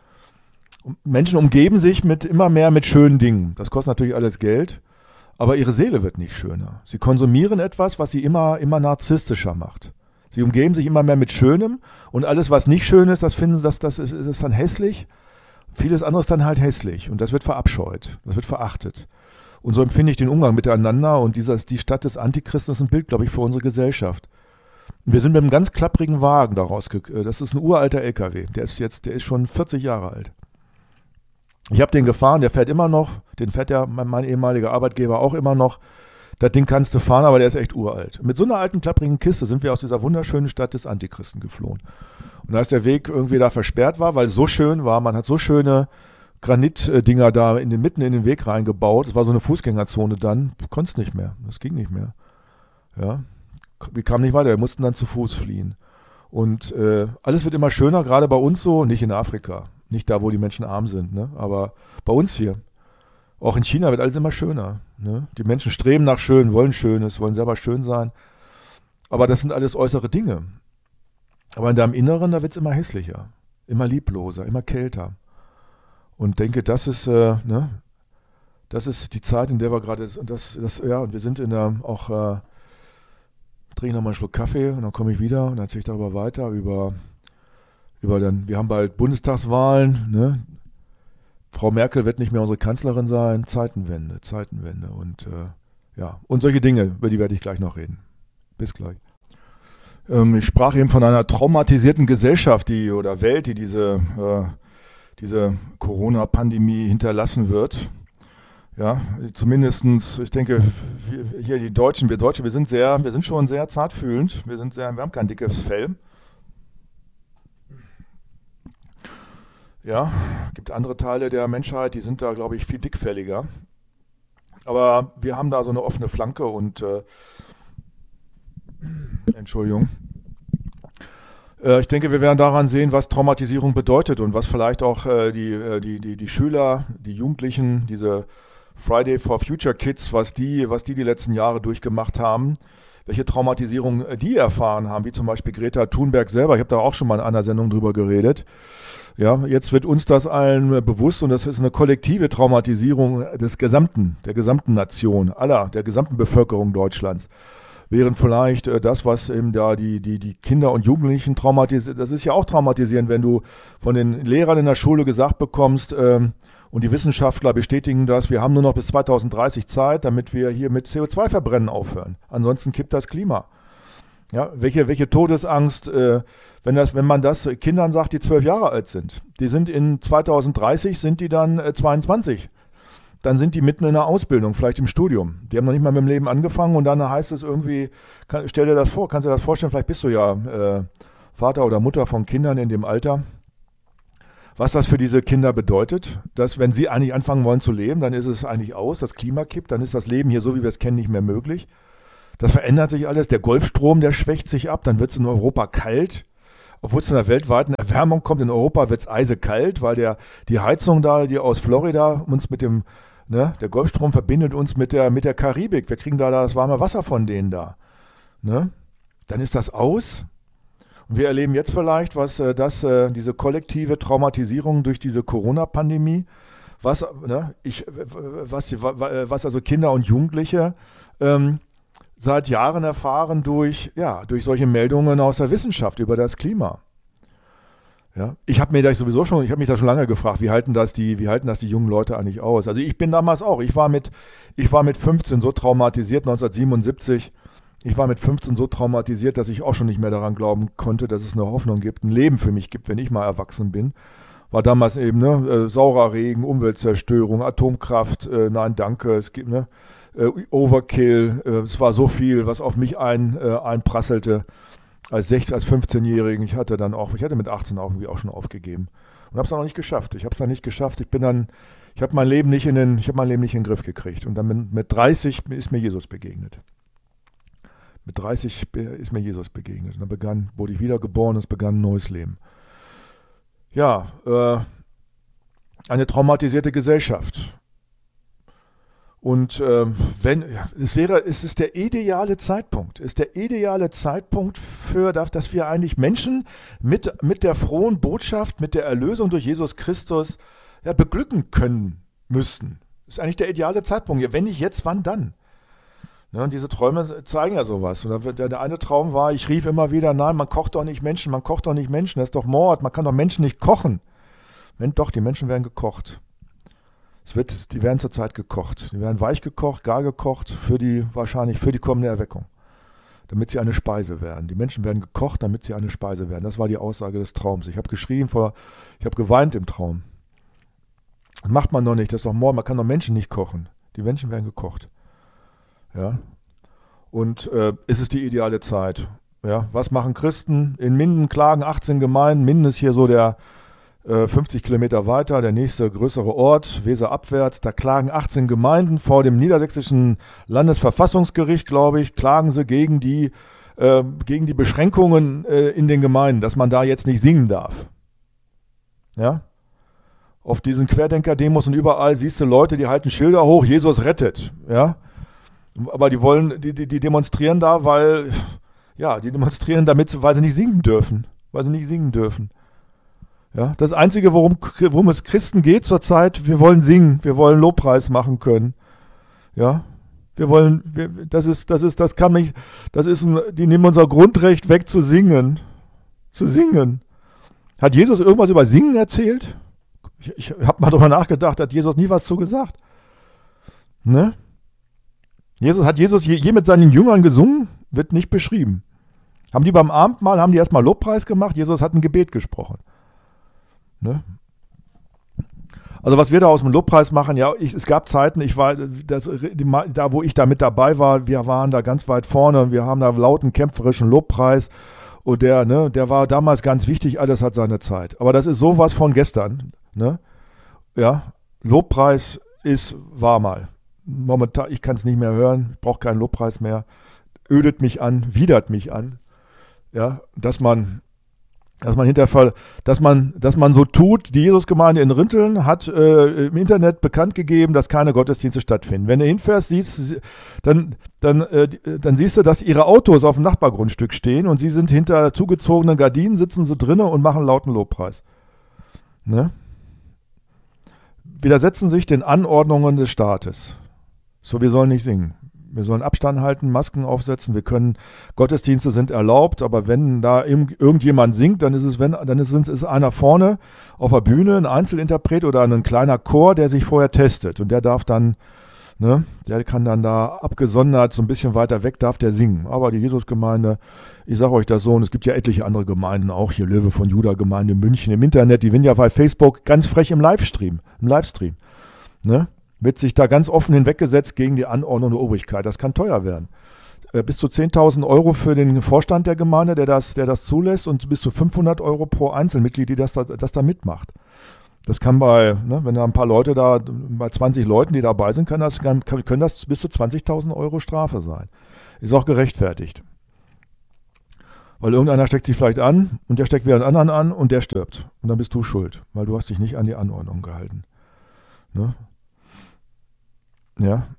Und Menschen umgeben sich mit immer mehr mit schönen Dingen. Das kostet natürlich alles Geld. Aber ihre Seele wird nicht schöner. Sie konsumieren etwas, was sie immer, immer narzisstischer macht. Sie umgeben sich immer mehr mit Schönem und alles, was nicht schön ist, das finden sie, das, das ist, ist dann hässlich. Vieles andere ist dann halt hässlich und das wird verabscheut, das wird verachtet. Und so empfinde ich den Umgang miteinander und dieses, die Stadt des Antichristen ist ein Bild, glaube ich, für unsere Gesellschaft. Wir sind mit einem ganz klapprigen Wagen daraus gekommen. Das ist ein uralter L K W, der ist jetzt, der ist schon vierzig Jahre alt. Ich habe den gefahren, der fährt immer noch, den fährt ja mein, mein ehemaliger Arbeitgeber auch immer noch. Das Ding kannst du fahren, aber der ist echt uralt. Mit so einer alten, klapprigen Kiste sind wir aus dieser wunderschönen Stadt des Antichristen geflohen. Und als der Weg irgendwie da versperrt war, weil es so schön war, man hat so schöne Granitdinger da in den, mitten in den Weg reingebaut, es war so eine Fußgängerzone dann, du konntest nicht mehr, das ging nicht mehr. Ja, wir kamen nicht weiter, wir mussten dann zu Fuß fliehen. Und äh, alles wird immer schöner, gerade bei uns so, nicht in Afrika. Nicht da, wo die Menschen arm sind, ne? Aber bei uns hier. Auch in China wird alles immer schöner. Ne? Die Menschen streben nach Schön, wollen Schönes, wollen selber schön sein. Aber das sind alles äußere Dinge. Aber in deinem Inneren, da wird es immer hässlicher, immer liebloser, immer kälter. Und denke, das ist, äh, ne? Das ist die Zeit, in der wir gerade sind. Und das, das, ja, und wir sind in der auch, äh, trinke nochmal einen Schluck Kaffee und dann komme ich wieder und dann erzähle ich darüber weiter, über Über dann, wir haben bald Bundestagswahlen, ne? Frau Merkel wird nicht mehr unsere Kanzlerin sein, Zeitenwende, Zeitenwende und äh, ja, und solche Dinge, über die werde ich gleich noch reden. Bis gleich. Ähm, ich sprach eben von einer traumatisierten Gesellschaft, die oder Welt, die diese, äh, diese Corona-Pandemie hinterlassen wird. Ja, zumindestens, ich denke, wir, hier die Deutschen, wir Deutsche, wir sind sehr, wir sind schon sehr zartfühlend, wir sind sehr, wir haben kein dickes Fell. Ja, gibt andere Teile der Menschheit, die sind da, glaube ich, viel dickfälliger. Aber wir haben da so eine offene Flanke und äh, Entschuldigung. Äh, ich denke, wir werden daran sehen, was Traumatisierung bedeutet und was vielleicht auch äh, die, äh, die, die, die Schüler, die Jugendlichen, diese Friday for Future Kids, was die, was die die letzten Jahre durchgemacht haben, welche Traumatisierung äh, die erfahren haben, wie zum Beispiel Greta Thunberg selber. Ich habe da auch schon mal in einer Sendung drüber geredet. Ja, jetzt wird uns das allen bewusst und das ist eine kollektive Traumatisierung des gesamten, der gesamten Nation, aller, der gesamten Bevölkerung Deutschlands. während vielleicht äh, das, was eben da die, die, die Kinder und Jugendlichen traumatisiert, das ist ja auch traumatisierend, wenn du von den Lehrern in der Schule gesagt bekommst, ähm, und die Wissenschaftler bestätigen das, wir haben nur noch bis zweitausenddreißig Zeit, damit wir hier mit C O zwei Verbrennen aufhören. Ansonsten kippt das Klima. Ja, welche, welche Todesangst, äh, wenn, das, wenn man das Kindern sagt, die zwölf Jahre alt sind. Die sind in zweitausenddreißig, sind die dann äh, zweiundzwanzig. Dann sind die mitten in der Ausbildung, vielleicht im Studium. Die haben noch nicht mal mit dem Leben angefangen und dann heißt es irgendwie, kann, stell dir das vor, kannst du dir das vorstellen, vielleicht bist du ja äh, Vater oder Mutter von Kindern in dem Alter. Was das für diese Kinder bedeutet, dass wenn sie eigentlich anfangen wollen zu leben, dann ist es eigentlich aus, das Klima kippt, dann ist das Leben hier so, wie wir es kennen, nicht mehr möglich. Das verändert sich alles, der Golfstrom, der schwächt sich ab, dann wird es in Europa kalt. Obwohl es zu einer weltweiten Erwärmung kommt, in Europa wird es eisekalt, weil der, die Heizung da, die aus Florida uns mit dem, ne, der Golfstrom verbindet uns mit der, mit der Karibik. Wir kriegen da das warme Wasser von denen da. Ne? Dann ist das aus. Und wir erleben jetzt vielleicht, was äh, das, äh, diese kollektive Traumatisierung durch diese Corona-Pandemie, was, ne, ich, was, was also Kinder und Jugendliche ähm, seit Jahren erfahren durch, ja, durch solche Meldungen aus der Wissenschaft über das Klima. Ja, ich habe mir da sowieso schon, ich habe mich da schon lange gefragt, wie halten das die, wie halten das die jungen Leute eigentlich aus? Also ich bin damals auch, ich war mit, ich war mit fünfzehn so traumatisiert, neunzehnhundertsiebenundsiebzig. Ich war mit fünfzehn so traumatisiert, dass ich auch schon nicht mehr daran glauben konnte, dass es eine Hoffnung gibt, ein Leben für mich gibt, wenn ich mal erwachsen bin. War damals eben ne, äh, saurer Regen, Umweltzerstörung, Atomkraft, äh, nein danke, es gibt ne, äh, Overkill, äh, es war so viel, was auf mich ein, äh, einprasselte als sechzehn, als fünfzehnjährigen. Ich hatte dann auch, ich hatte mit achtzehn auch irgendwie auch schon aufgegeben und habe es dann noch nicht geschafft. Ich habe es dann nicht geschafft. Ich bin dann, ich habe mein Leben nicht in den, ich habe mein Leben nicht in den Griff gekriegt und dann mit, mit dreißig ist mir Jesus begegnet. Mit dreißig ist mir Jesus begegnet. Und dann begann, wurde ich wiedergeboren, es begann ein neues Leben. Ja, äh, eine traumatisierte Gesellschaft. Und äh, wenn, ja, es wäre, es ist der ideale Zeitpunkt, es ist der ideale Zeitpunkt für, dass wir eigentlich Menschen mit, mit der frohen Botschaft, mit der Erlösung durch Jesus Christus ja, beglücken können müssten. Das ist eigentlich der ideale Zeitpunkt. Ja, wenn nicht jetzt, wann dann? Ne, und diese Träume zeigen ja sowas. Und der, der eine Traum war, ich rief immer wieder, nein, man kocht doch nicht Menschen, man kocht doch nicht Menschen, das ist doch Mord, man kann doch Menschen nicht kochen. Mensch, doch, die Menschen werden gekocht. Es wird, die werden zurzeit gekocht. Die werden weich gekocht, gar gekocht, für die, wahrscheinlich für die kommende Erweckung. Damit sie eine Speise werden. Die Menschen werden gekocht, damit sie eine Speise werden. Das war die Aussage des Traums. Ich habe geschrien vor, ich habe geweint im Traum. Das macht man doch nicht, das ist doch Mord, man kann doch Menschen nicht kochen. Die Menschen werden gekocht. Ja, und äh, ist es die ideale Zeit? Ja, was machen Christen? In Minden klagen achtzehn Gemeinden. Minden ist hier so der äh, fünfzig Kilometer weiter, der nächste größere Ort, Weser abwärts. Da klagen achtzehn Gemeinden vor dem niedersächsischen Landesverfassungsgericht, glaube ich, klagen sie gegen die, äh, gegen die Beschränkungen äh, in den Gemeinden, dass man da jetzt nicht singen darf. Ja, auf diesen Querdenker-Demos und überall siehst du Leute, die halten Schilder hoch, Jesus rettet. Ja, aber die wollen, die, die, die demonstrieren da, weil, ja, die demonstrieren damit, weil sie nicht singen dürfen. Weil sie nicht singen dürfen. Ja, das Einzige, worum, worum es Christen geht zurzeit, wir wollen singen, wir wollen Lobpreis machen können. Ja, wir wollen, wir, das ist, das ist, das kann nicht, das ist, ein, die nehmen unser Grundrecht weg zu singen. Zu singen. Hat Jesus irgendwas über Singen erzählt? Ich, ich habe mal drüber nachgedacht, hat Jesus nie was zu gesagt? Ne? Jesus, hat Jesus je, je mit seinen Jüngern gesungen? Wird nicht beschrieben. Haben die beim Abendmahl, haben die erstmal Lobpreis gemacht? Jesus hat ein Gebet gesprochen. Ne? Also was wir da aus dem Lobpreis machen, ja, ich, es gab Zeiten, ich war, das, die, da wo ich da mit dabei war, wir waren da ganz weit vorne und wir haben da lauten, kämpferischen Lobpreis und der, ne, der war damals ganz wichtig, alles hat seine Zeit. Aber das ist sowas von gestern, ne? Ja, Lobpreis ist, war mal. Momentan, ich kann es nicht mehr hören, ich brauche keinen Lobpreis mehr, ödet mich an, widert mich an, ja, dass man, dass man hinterher, dass man, dass man so tut, die Jesusgemeinde in Rinteln hat äh, im Internet bekannt gegeben, dass keine Gottesdienste stattfinden. Wenn du hinfährst, siehst, dann, dann, äh, dann siehst du, dass ihre Autos auf dem Nachbargrundstück stehen und sie sind hinter zugezogenen Gardinen, sitzen sie drinnen und machen lauten Lobpreis. Ne? Widersetzen sich den Anordnungen des Staates. So, wir sollen nicht singen. Wir sollen Abstand halten, Masken aufsetzen. Wir können, Gottesdienste sind erlaubt, aber wenn da irgendjemand singt, dann ist es, wenn, dann ist es ist einer vorne auf der Bühne, ein Einzelinterpret oder ein kleiner Chor, der sich vorher testet. Und der darf dann, ne, der kann dann da abgesondert, so ein bisschen weiter weg, darf der singen. Aber die Jesusgemeinde, ich sage euch das so, und es gibt ja etliche andere Gemeinden, auch hier Löwe von Juda Gemeinde in München im Internet, die sind ja bei Facebook ganz frech im Livestream, im Livestream, ne? Wird sich da ganz offen hinweggesetzt gegen die Anordnung der Obrigkeit. Das kann teuer werden. Äh, bis zu zehntausend Euro für den Vorstand der Gemeinde, der das, der das zulässt, und bis zu fünfhundert Euro pro Einzelmitglied, die das da, das da mitmacht. Das kann bei, ne, wenn da ein paar Leute da, bei zwanzig Leuten, die dabei sind, kann das, kann, können das bis zu zwanzigtausend Euro Strafe sein. Ist auch gerechtfertigt. Weil irgendeiner steckt sich vielleicht an und der steckt wieder einen anderen an und der stirbt. Und dann bist du schuld, weil du hast dich nicht an die Anordnung gehalten. Ne? Ja.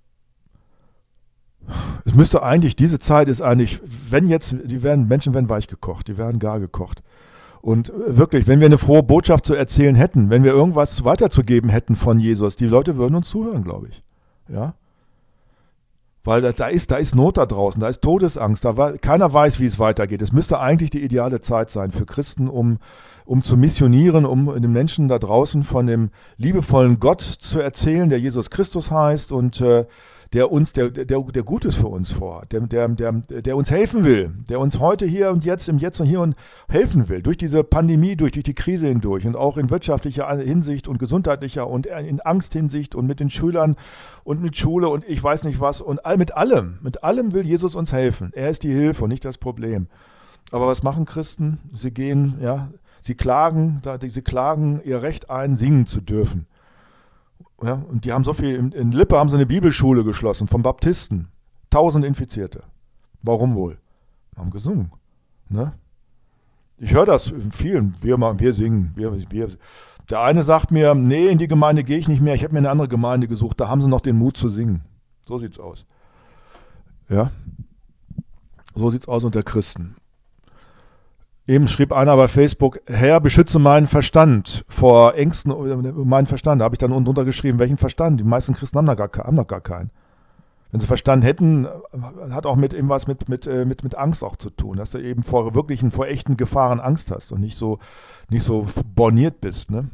Es müsste eigentlich, diese Zeit ist eigentlich, wenn jetzt, die werden, Menschen werden weich gekocht, die werden gar gekocht. Und wirklich, wenn wir eine frohe Botschaft zu erzählen hätten, wenn wir irgendwas weiterzugeben hätten von Jesus, die Leute würden uns zuhören, glaube ich. Ja. Weil da, da, ist, da ist Not da draußen, da ist Todesangst, da war, keiner weiß, wie es weitergeht. Es müsste eigentlich die ideale Zeit sein für Christen, um, um zu missionieren, um den Menschen da draußen von dem liebevollen Gott zu erzählen, der Jesus Christus heißt und äh, der uns, der, der, der Gutes für uns vorhat, der, der, der, der uns helfen will, der uns heute hier und jetzt, im Jetzt und hier und helfen will, durch diese Pandemie, durch, durch die Krise hindurch und auch in wirtschaftlicher Hinsicht und gesundheitlicher und in Angsthinsicht und mit den Schülern und mit Schule und ich weiß nicht was und all, mit allem, mit allem will Jesus uns helfen. Er ist die Hilfe und nicht das Problem. Aber was machen Christen? Sie gehen, ja, sie klagen, sie klagen ihr Recht ein, singen zu dürfen. Ja, und die haben so viel, in, in Lippe haben sie eine Bibelschule geschlossen, vom Baptisten. Tausend Infizierte. Warum wohl? Haben gesungen. Ne? Ich höre das in vielen, wir, wir singen. Wir, wir. Der eine sagt mir, nee, in die Gemeinde gehe ich nicht mehr, ich habe mir eine andere Gemeinde gesucht, da haben sie noch den Mut zu singen. So sieht's aus. Ja, so sieht's aus unter Christen. Eben schrieb einer bei Facebook, Herr, beschütze meinen Verstand vor Ängsten, meinen Verstand. Da habe ich dann unten drunter geschrieben, welchen Verstand? Die meisten Christen haben, da gar, haben noch gar keinen. Wenn sie Verstand hätten, hat auch mit irgendwas mit, mit, mit, mit Angst auch zu tun, dass du eben vor wirklichen, vor echten Gefahren Angst hast und nicht so, nicht so borniert bist. Ne?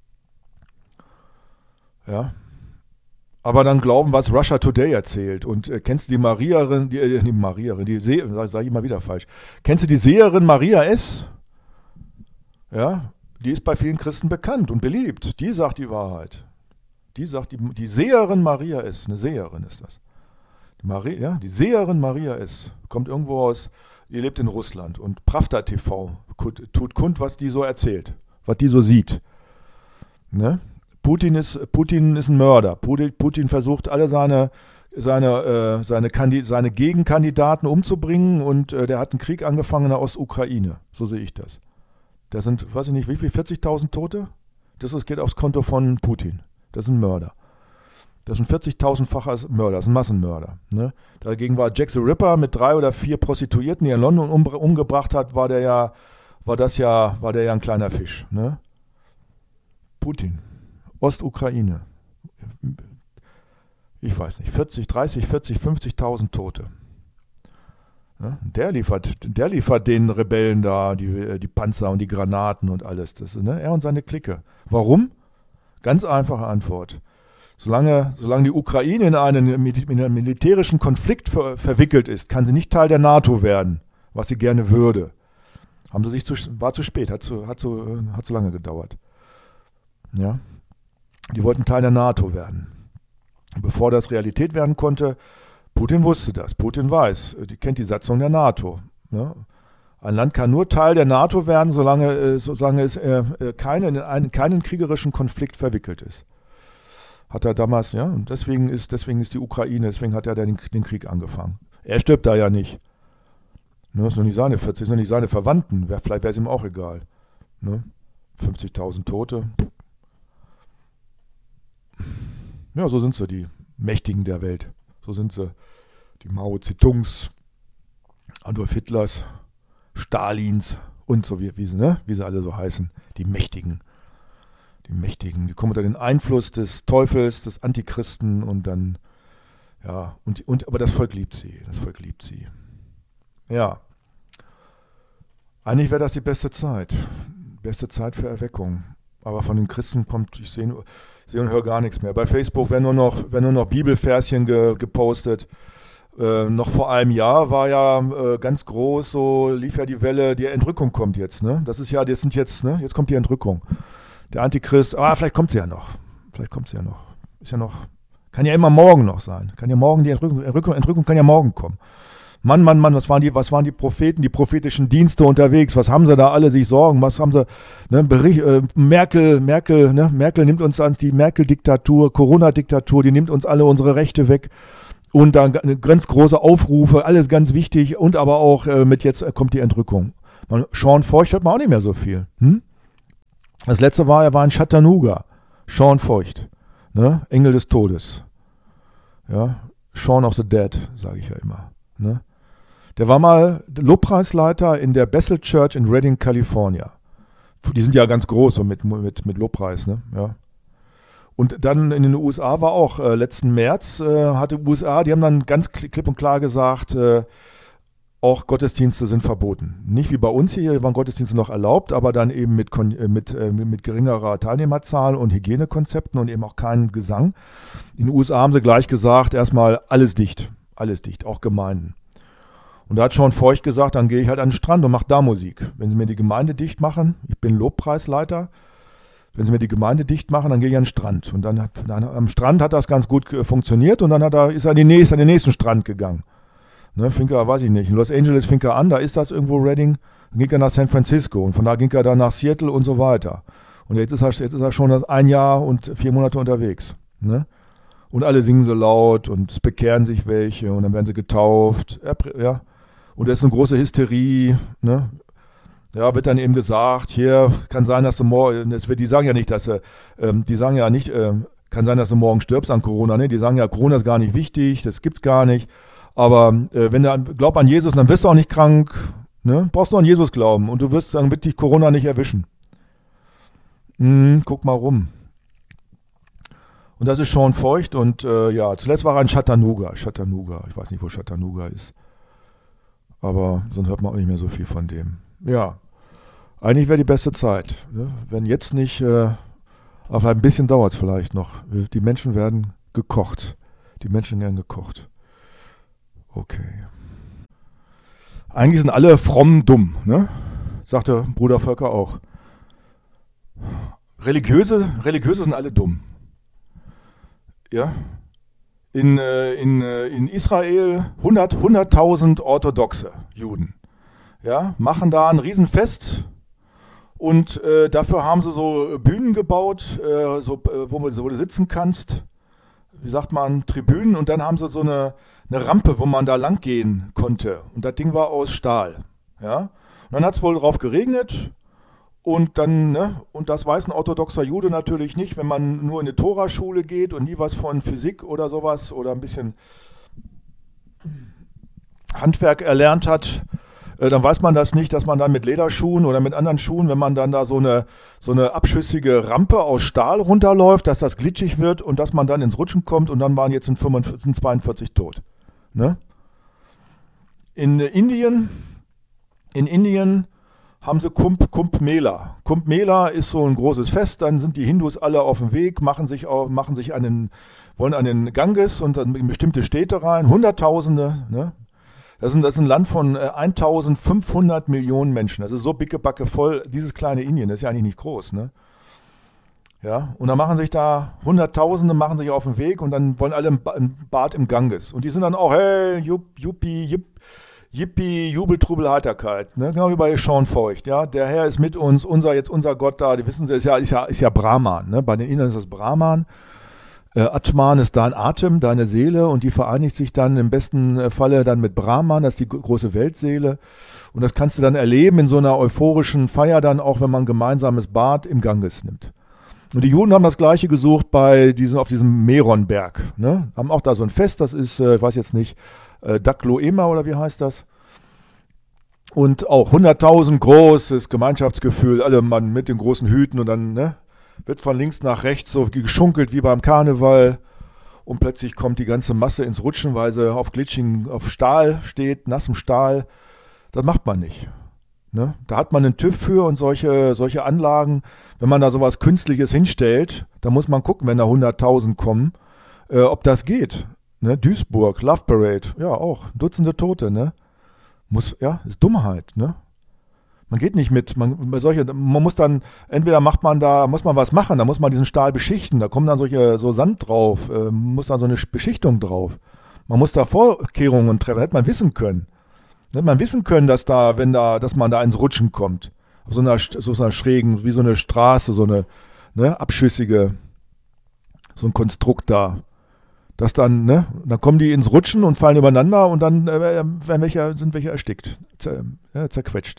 Ja. Aber dann glauben, was Russia Today erzählt. Und äh, kennst du die Mariarin, die, äh, die Mariarin, die Seherin, sag, sag ich immer wieder falsch. Kennst du die Seherin Maria S.? Ja, die ist bei vielen Christen bekannt und beliebt. Die sagt die Wahrheit. Die sagt, die, die Seherin Maria S., eine Seherin ist das. Die, Maria, ja, die Seherin Maria S. kommt irgendwo aus, die lebt in Russland. Und Pravda T V tut kund, was die so erzählt, was die so sieht. Ne? Putin ist, Putin ist ein Mörder. Putin, Putin versucht, alle seine, seine, äh, seine, Kandi- seine Gegenkandidaten umzubringen und äh, der hat einen Krieg angefangen in der Ostukraine. So sehe ich das. Da sind, weiß ich nicht, wie viel, vierzigtausend Tote? Das ist, geht aufs Konto von Putin. Das ist ein Mörder. Das ist ein vierzigtausendfacher Mörder, das ist ein Massenmörder. Ne? Dagegen war Jack the Ripper mit drei oder vier Prostituierten, die er in London um, umgebracht hat, war der ja, war das ja, war der ja ein kleiner Fisch. Ne? Putin. Ostukraine, ich weiß nicht, vierzig, dreißig, vierzig, fünfzigtausend Tote. Ja, der liefert, der liefert den Rebellen da die, die Panzer und die Granaten und alles. Das, ne? Er und seine Clique. Warum? Ganz einfache Antwort. Solange, solange die Ukraine in einen, in einen militärischen Konflikt ver, verwickelt ist, kann sie nicht Teil der NATO werden, was sie gerne würde. Haben sie sich zu, war zu spät, hat zu, hat zu, hat zu lange gedauert. Ja. Die wollten Teil der NATO werden. Bevor das Realität werden konnte, Putin wusste das. Putin weiß, die kennt die Satzung der NATO. Ne? Ein Land kann nur Teil der NATO werden, solange, solange es äh, keinen, in einen, keinen kriegerischen Konflikt verwickelt ist. Hat er damals, ja, und deswegen ist, deswegen ist die Ukraine, deswegen hat er den, den Krieg angefangen. Er stirbt da ja nicht. Ne, ist noch nicht seine vierzig, ist noch nicht seine Verwandten. Wär, vielleicht wäre es ihm auch egal. Ne? fünfzigtausend Tote. Ja, so sind sie, die Mächtigen der Welt. So sind sie, die Mao Zedongs, Adolf Hitlers, Stalins und so, wie, wie, sie, ne? wie sie alle so heißen. Die Mächtigen. Die Mächtigen, die kommen unter den Einfluss des Teufels, des Antichristen und dann, Ja, und, und, aber das Volk liebt sie, das Volk liebt sie. Ja, eigentlich wäre das die beste Zeit, beste Zeit für Erweckung. Aber von den Christen kommt, ich sehe seh und höre gar nichts mehr. Bei Facebook werden nur noch, werden nur noch Bibelverschen ge, gepostet. Äh, noch vor einem Jahr war ja äh, ganz groß, so lief ja die Welle, die Entrückung kommt jetzt, ne? Das ist ja, das sind jetzt, ne? Jetzt kommt die Entrückung. Der Antichrist, ah, vielleicht kommt sie ja noch. Vielleicht kommt sie ja noch. Ist ja noch, kann ja immer morgen noch sein. Kann ja morgen die Entrückung, Entrückung, Entrückung kann ja morgen kommen. Mann, Mann, Mann, was waren die, was waren die Propheten, die prophetischen Dienste unterwegs? Was haben sie da alle sich Sorgen? Was haben sie, ne, Bericht, äh, Merkel, Merkel, ne, Merkel nimmt uns ans, die Merkel-Diktatur, Corona-Diktatur, die nimmt uns alle unsere Rechte weg. Und dann ganz große Aufrufe, alles ganz wichtig. Und aber auch äh, mit jetzt kommt die Entrückung. Man, Sean Feucht hört man auch nicht mehr so viel. Hm? Das letzte war, er war in Chattanooga. Sean Feucht, ne, Engel des Todes. Ja, Shaun of the Dead, sage ich ja immer. Ne? Der war mal Lobpreisleiter in der Bethel Church in Redding, California. Die sind ja ganz groß so mit, mit, mit Lobpreis, ne? Ja. Und dann in den U S A war auch äh, letzten März, äh, hatte U S A, die haben dann ganz klipp und klar gesagt, äh, auch Gottesdienste sind verboten. Nicht wie bei uns hier, hier waren Gottesdienste noch erlaubt, aber dann eben mit, mit, äh, mit geringerer Teilnehmerzahl und Hygienekonzepten und eben auch keinen Gesang. In den U S A haben sie gleich gesagt, erstmal alles dicht, alles dicht, auch Gemeinden. Und da hat Sean Feucht gesagt, dann gehe ich halt an den Strand und mache da Musik. Wenn sie mir die Gemeinde dicht machen, ich bin Lobpreisleiter, wenn sie mir die Gemeinde dicht machen, dann gehe ich an den Strand. Und dann, hat, dann am Strand hat das ganz gut funktioniert und dann hat er, ist er an, die nächste, an den nächsten Strand gegangen. Ne, fing er, weiß ich nicht, in Los Angeles fing er an, da ist das irgendwo Redding, dann ging er nach San Francisco und von da ging er dann nach Seattle und so weiter. Und jetzt ist er, jetzt ist er schon ein Jahr und vier Monate unterwegs. Ne? Und alle singen so laut und es bekehren sich welche und dann werden sie getauft. Ja. Und das ist eine große Hysterie. Ne? Ja, wird dann eben gesagt, hier kann sein, dass du morgen, das wird, die sagen ja nicht, dass sie, ähm, die sagen ja nicht, äh, kann sein, dass du morgen stirbst an Corona. Ne? Die sagen ja, Corona ist gar nicht wichtig, das gibt's gar nicht. Aber äh, wenn du glaubst an Jesus, dann wirst du auch nicht krank. Ne? Brauchst nur an Jesus glauben und du wirst, dann wird dich Corona nicht erwischen. Hm, guck mal rum. Und das ist Sean Feucht und äh, ja, zuletzt war er in Chattanooga. Chattanooga, ich weiß nicht, wo Chattanooga ist. Aber sonst hört man auch nicht mehr so viel von dem. Ja, eigentlich wäre die beste Zeit. Ne? Wenn jetzt nicht, äh, aber ein bisschen dauert es vielleicht noch. Die Menschen werden gekocht. Die Menschen werden gekocht. Okay. Eigentlich sind alle fromm dumm, ne? Sagte Bruder Volker auch. Religiöse, Religiöse sind alle dumm. Ja? In, äh, in, äh, in Israel hundert, hunderttausend orthodoxe Juden. Ja, machen da ein Riesenfest und äh, dafür haben sie so Bühnen gebaut, äh, so, äh, wo, wo du sitzen kannst. Wie sagt man, Tribünen, und dann haben sie so eine, eine Rampe, wo man da lang gehen konnte. Und das Ding war aus Stahl. Ja? Und dann hat es wohl drauf geregnet. Und dann, ne, und das weiß ein orthodoxer Jude natürlich nicht, wenn man nur in eine Toraschule geht und nie was von Physik oder sowas oder ein bisschen Handwerk erlernt hat, äh, dann weiß man das nicht, dass man dann mit Lederschuhen oder mit anderen Schuhen, wenn man dann da so eine, so eine abschüssige Rampe aus Stahl runterläuft, dass das glitschig wird und dass man dann ins Rutschen kommt und dann waren jetzt in fünfundvierzig, sind zweiundvierzig tot. Ne? In äh, Indien, in Indien haben sie Kumbh, Kumbh Mela. Kumbh Mela ist so ein großes Fest, dann sind die Hindus alle auf dem Weg, machen sich, auf, machen sich an den, wollen an den Ganges und dann in bestimmte Städte rein, Hunderttausende. Ne? Das, ist, das ist ein Land von äh, eintausendfünfhundert Millionen Menschen. Das ist so bickebacke voll, dieses kleine Indien, das ist ja eigentlich nicht groß. Ne? Ja, und dann machen sich da Hunderttausende, machen sich auf den Weg und dann wollen alle ein Bad im Ganges. Und die sind dann auch, hey, jupp, juppi, jupp, Yippie, Jubel, Trubel, Heiterkeit, ne? Genau wie bei Sean Feucht, ja. Der Herr ist mit uns, unser, jetzt unser Gott da, die wissen Sie, ist ja, ist ja, ist ja Brahman, ne? Bei den Indern ist das Brahman. Äh, Atman ist dein Atem, deine Seele und die vereinigt sich dann im besten Falle dann mit Brahman, das ist die große Weltseele. Und das kannst du dann erleben in so einer euphorischen Feier dann auch, wenn man ein gemeinsames Bad im Ganges nimmt. Und die Juden haben das Gleiche gesucht bei diesem, auf diesem Meronberg, ne? Haben auch da so ein Fest, das ist, äh, ich weiß jetzt nicht, Dakloema oder wie heißt das? Und auch hunderttausend großes Gemeinschaftsgefühl, alle Mann mit den großen Hüten und dann ne, wird von links nach rechts so geschunkelt wie beim Karneval. und plötzlich kommt die ganze Masse ins Rutschen, weil sie auf glitschigen, auf Stahl steht, nassem Stahl. Das macht man nicht. Ne? Da hat man einen TÜV für und solche, solche Anlagen. Wenn man da sowas Künstliches hinstellt, dann muss man gucken, wenn da hunderttausend kommen, äh, ob das geht. Ne? Duisburg, Love Parade, ja auch, Dutzende Tote. Ne? Muss, ja, ist Dummheit. Ne? Man geht nicht mit, man, bei solche, man muss dann, entweder macht man da, muss man was machen, da muss man diesen Stahl beschichten, da kommt dann solche, so Sand drauf, äh, muss dann so eine Beschichtung drauf. Man muss da Vorkehrungen treffen, hätte man wissen können. Hätte man wissen können, dass da, wenn da, dass man da ins Rutschen kommt. Auf so einer, so einer schrägen, wie so eine Straße, so eine, ne, abschüssige, so ein Konstrukt da. Dass dann, ne, dann kommen die ins Rutschen und fallen übereinander und dann äh, werden welche, sind welche erstickt, zer, ja, zerquetscht.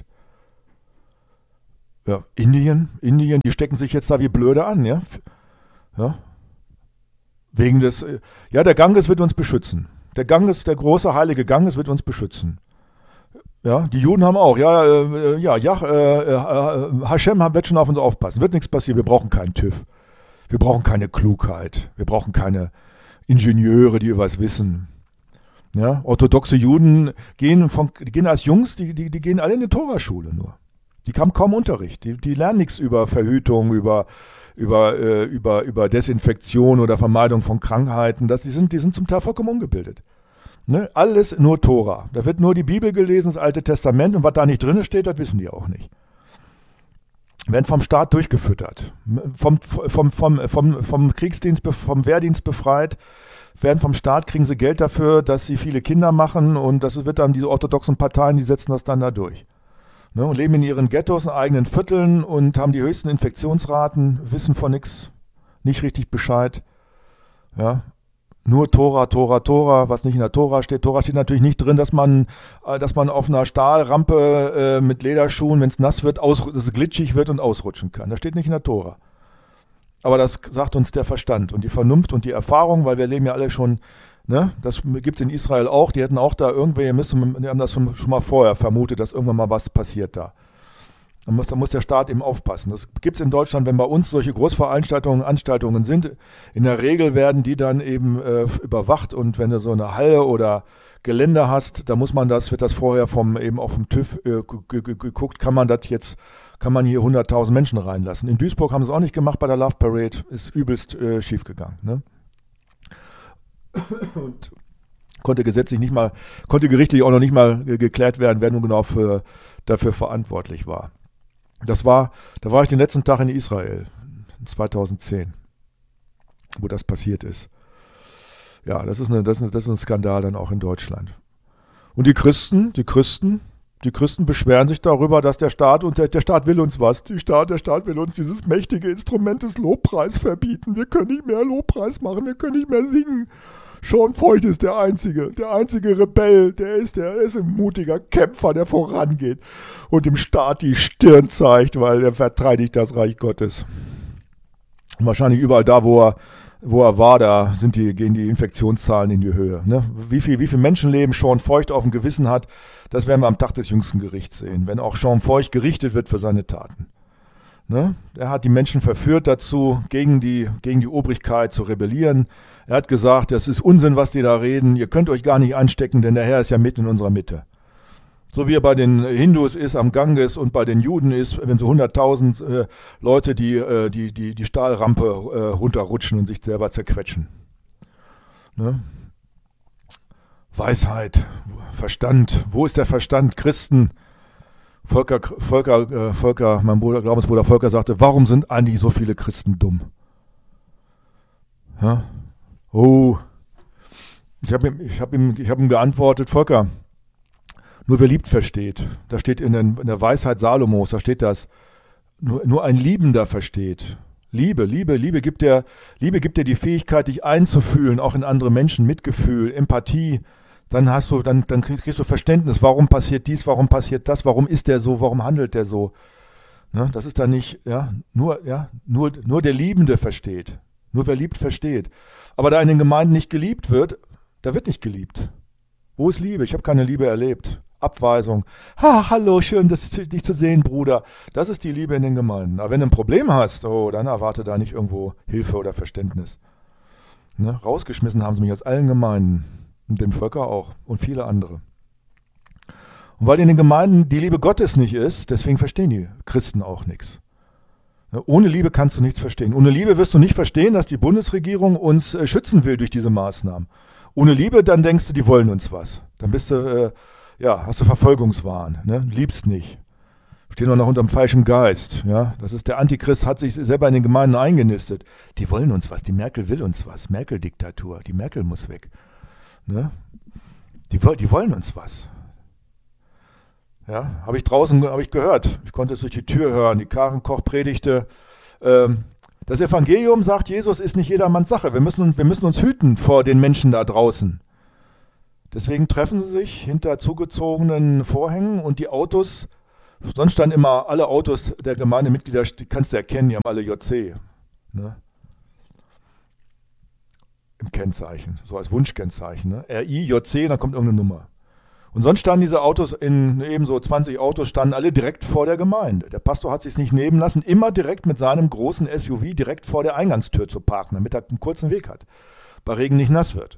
Ja, Indien, Indien, die stecken sich jetzt da wie blöde an, ja. Ja. Wegen des, ja, der Ganges wird uns beschützen. Der Ganges, der große heilige Ganges wird uns beschützen. Ja, die Juden haben auch, ja, äh, ja, ja, äh, äh, Hashem wird schon auf uns aufpassen, wird nichts passieren, wir brauchen keinen TÜV, wir brauchen keine Klugheit, wir brauchen keine Ingenieure, die was wissen. Ja, orthodoxe Juden gehen, von, die gehen als Jungs, die, die, die gehen alle in die Toraschule nur. Die haben kaum Unterricht, die, die lernen nichts über Verhütung, über, über, äh, über, über Desinfektion oder Vermeidung von Krankheiten, das, die, sind, die sind zum Teil vollkommen ungebildet. Ne? Alles nur Tora. Da wird nur die Bibel gelesen, das Alte Testament, und was da nicht drin steht, das wissen die auch nicht. Werden vom Staat durchgefüttert, vom, vom, vom, vom, vom Kriegsdienst, vom Wehrdienst befreit, werden vom Staat, kriegen sie Geld dafür, dass sie viele Kinder machen, und das wird dann diese orthodoxen Parteien, die setzen das dann da durch. Ne? Und leben in ihren Ghettos, in eigenen Vierteln und haben die höchsten Infektionsraten, wissen von nichts, nicht richtig Bescheid. Ja. Nur Tora, Tora, Tora, was nicht in der Tora steht. Tora steht natürlich nicht drin, dass man, dass man auf einer Stahlrampe äh, mit Lederschuhen, wenn es nass wird, aus, dass es glitschig wird und ausrutschen kann. Das steht nicht in der Tora. Aber das sagt uns der Verstand und die Vernunft und die Erfahrung, weil wir leben ja alle schon, ne, das gibt es in Israel auch, die hätten auch da irgendwelche, die haben das schon, schon mal vorher vermutet, dass irgendwann mal was passiert da. Da muss, da muss der Staat eben aufpassen. Das gibt es in Deutschland, wenn bei uns solche Großveranstaltungen, Anstaltungen sind. In der Regel werden die dann eben äh, überwacht, und wenn du so eine Halle oder Gelände hast, da muss man das, wird das vorher vom eben auch vom TÜV äh, geguckt, kann man das jetzt, kann man hier hunderttausend Menschen reinlassen. In Duisburg haben sie es auch nicht gemacht bei der Love Parade, ist übelst äh, schief gegangen. Ne? Und konnte gesetzlich nicht mal, konnte gerichtlich auch noch nicht mal äh, geklärt werden, wer nun genau für, dafür verantwortlich war. Das war, da war ich den letzten Tag in Israel, zweitausendzehn, wo das passiert ist. Ja, das ist, eine, das, ist, das ist ein Skandal dann auch in Deutschland. Und die Christen, die Christen, die Christen beschweren sich darüber, dass der Staat, und der, der Staat will uns was, die Staat, der Staat will uns dieses mächtige Instrument des Lobpreis verbieten. Wir können nicht mehr Lobpreis machen, wir können nicht mehr singen. Sean Feucht ist der Einzige, der einzige Rebell, der ist, der ist ein mutiger Kämpfer, der vorangeht und dem Staat die Stirn zeigt, weil er verteidigt das Reich Gottes. Und wahrscheinlich überall da, wo er, wo er war, da sind die, gehen die Infektionszahlen in die Höhe. Ne? Wie viel, wie viel Menschenleben Sean Feucht auf dem Gewissen hat, das werden wir am Tag des jüngsten Gerichts sehen, wenn auch Sean Feucht gerichtet wird für seine Taten. Ne? Er hat die Menschen verführt dazu, gegen die, gegen die Obrigkeit zu rebellieren. Er hat gesagt, das ist Unsinn, was die da reden. Ihr könnt euch gar nicht anstecken, denn der Herr ist ja mitten in unserer Mitte. So wie er bei den Hindus ist am Ganges und bei den Juden ist, wenn so hunderttausend äh, Leute die, äh, die, die, die Stahlrampe äh, runterrutschen und sich selber zerquetschen. Ne? Weisheit, Verstand. Wo ist der Verstand? Christen. Volker, Volker, äh, Volker, mein Bruder, Glaubensbruder Volker sagte, warum sind eigentlich so viele Christen dumm? Ja? Oh, ich habe ihm, ich hab ihm, ich hab ihm geantwortet, Volker, nur wer liebt, versteht. Da steht in, den, in der Weisheit Salomos, da steht das, nur, nur ein Liebender versteht. Liebe, Liebe, Liebe gibt dir, Liebe gibt dir die Fähigkeit, dich einzufühlen, auch in andere Menschen, Mitgefühl, Empathie. Dann hast du, dann, dann kriegst du Verständnis, warum passiert dies, warum passiert das, warum ist der so, warum handelt der so. Ne? Das ist dann nicht, ja, nur, ja, nur, nur der Liebende versteht. Nur wer liebt, versteht. Aber da in den Gemeinden nicht geliebt wird, da wird nicht geliebt. Wo ist Liebe? Ich habe keine Liebe erlebt. Abweisung. Ha, hallo, schön, das, dich zu sehen, Bruder. Das ist die Liebe in den Gemeinden. Aber wenn du ein Problem hast, oh, dann erwarte da nicht irgendwo Hilfe oder Verständnis. Ne? Rausgeschmissen haben sie mich aus allen Gemeinden und den Völker auch und viele andere. Und weil in den Gemeinden die Liebe Gottes nicht ist, deswegen verstehen die Christen auch nichts. Ne? Ohne Liebe kannst du nichts verstehen. Ohne Liebe wirst du nicht verstehen, dass die Bundesregierung uns äh, schützen will durch diese Maßnahmen. Ohne Liebe, dann denkst du, die wollen uns was. Dann bist du, äh, ja, hast du Verfolgungswahn, ne? Liebst nicht. Stehen doch noch unter dem falschen Geist. Ja? Das ist der Antichrist, hat sich selber in den Gemeinden eingenistet. Die wollen uns was, die Merkel will uns was. Merkel-Diktatur, die Merkel muss weg. Ne? Die, die wollen uns was. Ja, habe ich draußen hab ich gehört. Ich konnte es durch die Tür hören. Die Karen Koch predigte. Ähm, das Evangelium, sagt Jesus, ist nicht jedermanns Sache. Wir müssen, wir müssen uns hüten vor den Menschen da draußen. Deswegen treffen sie sich hinter zugezogenen Vorhängen und die Autos. Sonst standen immer alle Autos der Gemeindemitglieder, die kannst du erkennen, die haben alle J C. Ne? Im Kennzeichen, so als Wunschkennzeichen. Ne? R I, J C, dann kommt irgendeine Nummer. Und sonst standen diese Autos, in ebenso zwanzig Autos, standen alle direkt vor der Gemeinde. Der Pastor hat sich nicht nehmen lassen, immer direkt mit seinem großen S U V direkt vor der Eingangstür zu parken, damit er einen kurzen Weg hat, bei Regen nicht nass wird.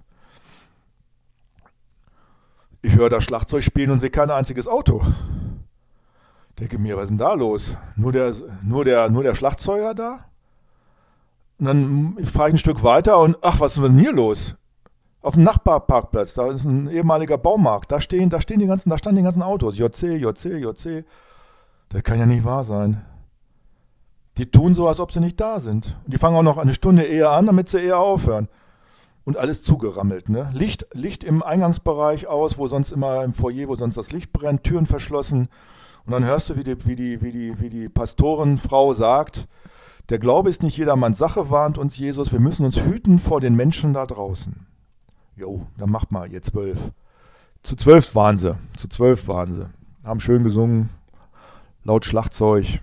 Ich höre da Schlagzeug spielen und sehe kein einziges Auto. Denke mir, was ist denn da los? Nur der, nur der, nur der Schlagzeuger da? Und dann fahre ich ein Stück weiter und ach, was ist denn hier los? Auf dem Nachbarparkplatz, da ist ein ehemaliger Baumarkt, da stehen, da stehen die ganzen, da standen die ganzen Autos. J C, J C, J C. Das kann ja nicht wahr sein. Die tun so, als ob sie nicht da sind. Und die fangen auch noch eine Stunde eher an, damit sie eher aufhören. Und alles zugerammelt, ne? Licht, Licht im Eingangsbereich aus, wo sonst immer im Foyer, wo sonst das Licht brennt, Türen verschlossen. Und dann hörst du, wie die, wie die, wie die, wie die Pastorenfrau sagt, der Glaube ist nicht jedermanns Sache, warnt uns Jesus, wir müssen uns hüten vor den Menschen da draußen. Jo, dann macht mal, ihr zwölf. Zu zwölf waren sie, zu zwölf waren sie. Haben schön gesungen, laut Schlagzeug.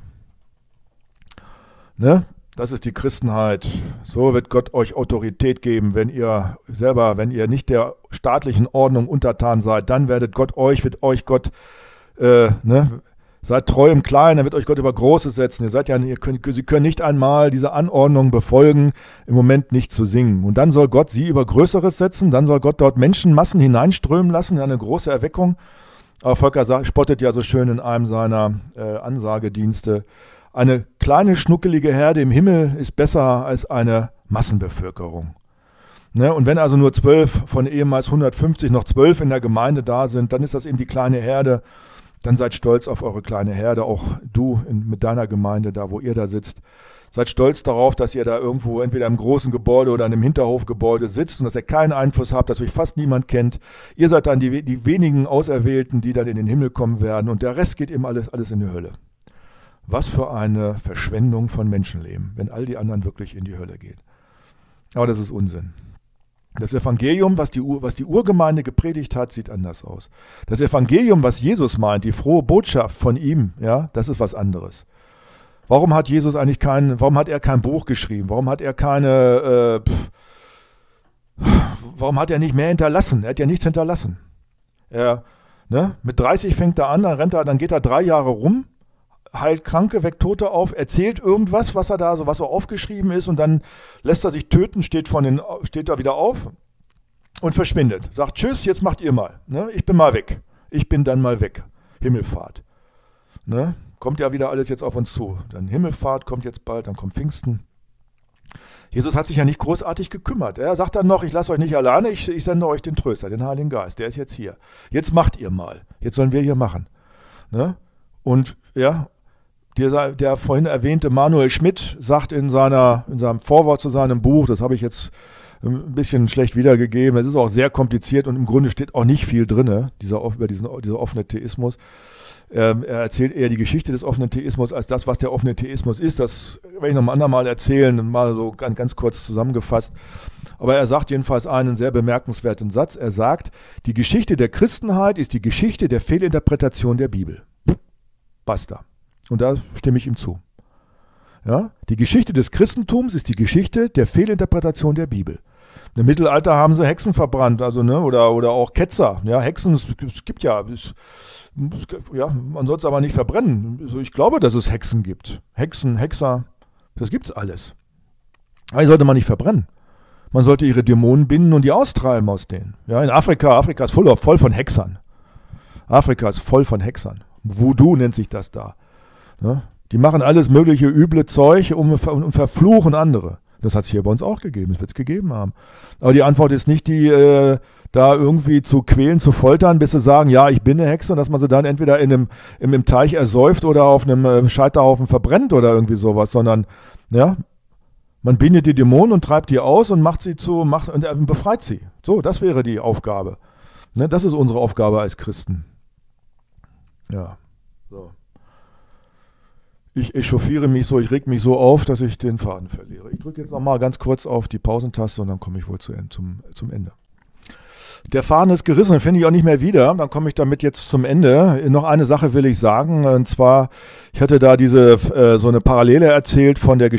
Ne? Das ist die Christenheit. So wird Gott euch Autorität geben, wenn ihr selber, wenn ihr nicht der staatlichen Ordnung untertan seid, dann werdet Gott euch, wird euch Gott, äh, ne? Seid treu im Kleinen, dann wird euch Gott über Großes setzen. Ihr seid ja, ihr könnt, Sie können nicht einmal diese Anordnung befolgen, im Moment nicht zu singen. Und dann soll Gott sie über Größeres setzen, dann soll Gott dort Menschenmassen hineinströmen lassen, eine große Erweckung. Aber Volker sagt, spottet ja so schön in einem seiner äh, Ansagedienste. Eine kleine, schnuckelige Herde im Himmel ist besser als eine Massenbevölkerung. Ne? Und wenn also nur zwölf von ehemals hundertfünfzig noch zwölf in der Gemeinde da sind, dann ist das eben die kleine Herde. Dann seid stolz auf eure kleine Herde, auch du in, mit deiner Gemeinde, da wo ihr da sitzt. Seid stolz darauf, dass ihr da irgendwo entweder im großen Gebäude oder in einem Hinterhofgebäude sitzt und dass ihr keinen Einfluss habt, dass euch fast niemand kennt. Ihr seid dann die, die wenigen Auserwählten, die dann in den Himmel kommen werden und der Rest geht eben alles, alles in die Hölle. Was für eine Verschwendung von Menschenleben, wenn all die anderen wirklich in die Hölle gehen. Aber das ist Unsinn. Das Evangelium, was die, was die Urgemeinde gepredigt hat, sieht anders aus. Das Evangelium, was Jesus meint, die frohe Botschaft von ihm, ja, das ist was anderes. Warum hat Jesus eigentlich kein, warum hat er kein Buch geschrieben? Warum hat er keine, äh, pff, warum hat er nicht mehr hinterlassen? Er hat ja nichts hinterlassen. Er, ne, mit dreißig fängt er an, dann rennt er, dann geht er drei Jahre rum, heilt Kranke, weckt Tote auf, erzählt irgendwas, was er da so, was so aufgeschrieben ist und dann lässt er sich töten, steht von den, steht da wieder auf und verschwindet. Sagt tschüss, jetzt macht ihr mal. Ne? Ich bin mal weg. Ich bin dann mal weg. Himmelfahrt. Ne? Kommt ja wieder alles jetzt auf uns zu. Dann Himmelfahrt kommt jetzt bald, dann kommt Pfingsten. Jesus hat sich ja nicht großartig gekümmert. Er sagt dann noch, ich lasse euch nicht alleine, ich, ich sende euch den Tröster, den Heiligen Geist. Der ist jetzt hier. Jetzt macht ihr mal. Jetzt sollen wir hier machen. Ne? Und ja, Der, der vorhin erwähnte Manuel Schmidt sagt in, seiner, in seinem Vorwort zu seinem Buch, das habe ich jetzt ein bisschen schlecht wiedergegeben, es ist auch sehr kompliziert und im Grunde steht auch nicht viel drin, dieser, über diesen dieser offene Theismus. Ähm, er erzählt eher die Geschichte des offenen Theismus als das, was der offene Theismus ist. Das werde ich noch ein andermal erzählen, mal so ganz, ganz kurz zusammengefasst. Aber er sagt jedenfalls einen sehr bemerkenswerten Satz. Er sagt, die Geschichte der Christenheit ist die Geschichte der Fehlinterpretation der Bibel. Basta. Und da stimme ich ihm zu. Ja? Die Geschichte des Christentums ist die Geschichte der Fehlinterpretation der Bibel. Im Mittelalter haben sie Hexen verbrannt, also ne, oder, oder auch Ketzer. Ja, Hexen, es, es gibt ja, es, ja, man soll es aber nicht verbrennen. Also ich glaube, dass es Hexen gibt. Hexen, Hexer, das gibt's alles. Aber die sollte man nicht verbrennen. Man sollte ihre Dämonen binden und die austreiben aus denen. Ja, in Afrika, Afrika ist voll, voll von Hexern. Afrika ist voll von Hexern. Voodoo nennt sich das da. Ja, die machen alles mögliche üble Zeug um, und verfluchen andere. Das hat es hier bei uns auch gegeben, das wird es gegeben haben. Aber die Antwort ist nicht, die äh, da irgendwie zu quälen, zu foltern, bis sie sagen, ja, ich bin eine Hexe, und dass man sie dann entweder in einem, in einem Teich ersäuft oder auf einem äh, Scheiterhaufen verbrennt oder irgendwie sowas, sondern ja, man bindet die Dämonen und treibt die aus und macht sie zu, macht und äh, befreit sie. So, das wäre die Aufgabe. Ne, das ist unsere Aufgabe als Christen. Ja, so. Ich echauffiere mich so, ich reg mich so auf, dass ich den Faden verliere. Ich drücke jetzt nochmal ganz kurz auf die Pausentaste und dann komme ich wohl zu, zum, zum Ende. Der Faden ist gerissen, den finde ich auch nicht mehr wieder. Dann komme ich damit jetzt zum Ende. Noch eine Sache will ich sagen, und zwar, ich hatte da diese äh, so eine Parallele erzählt von der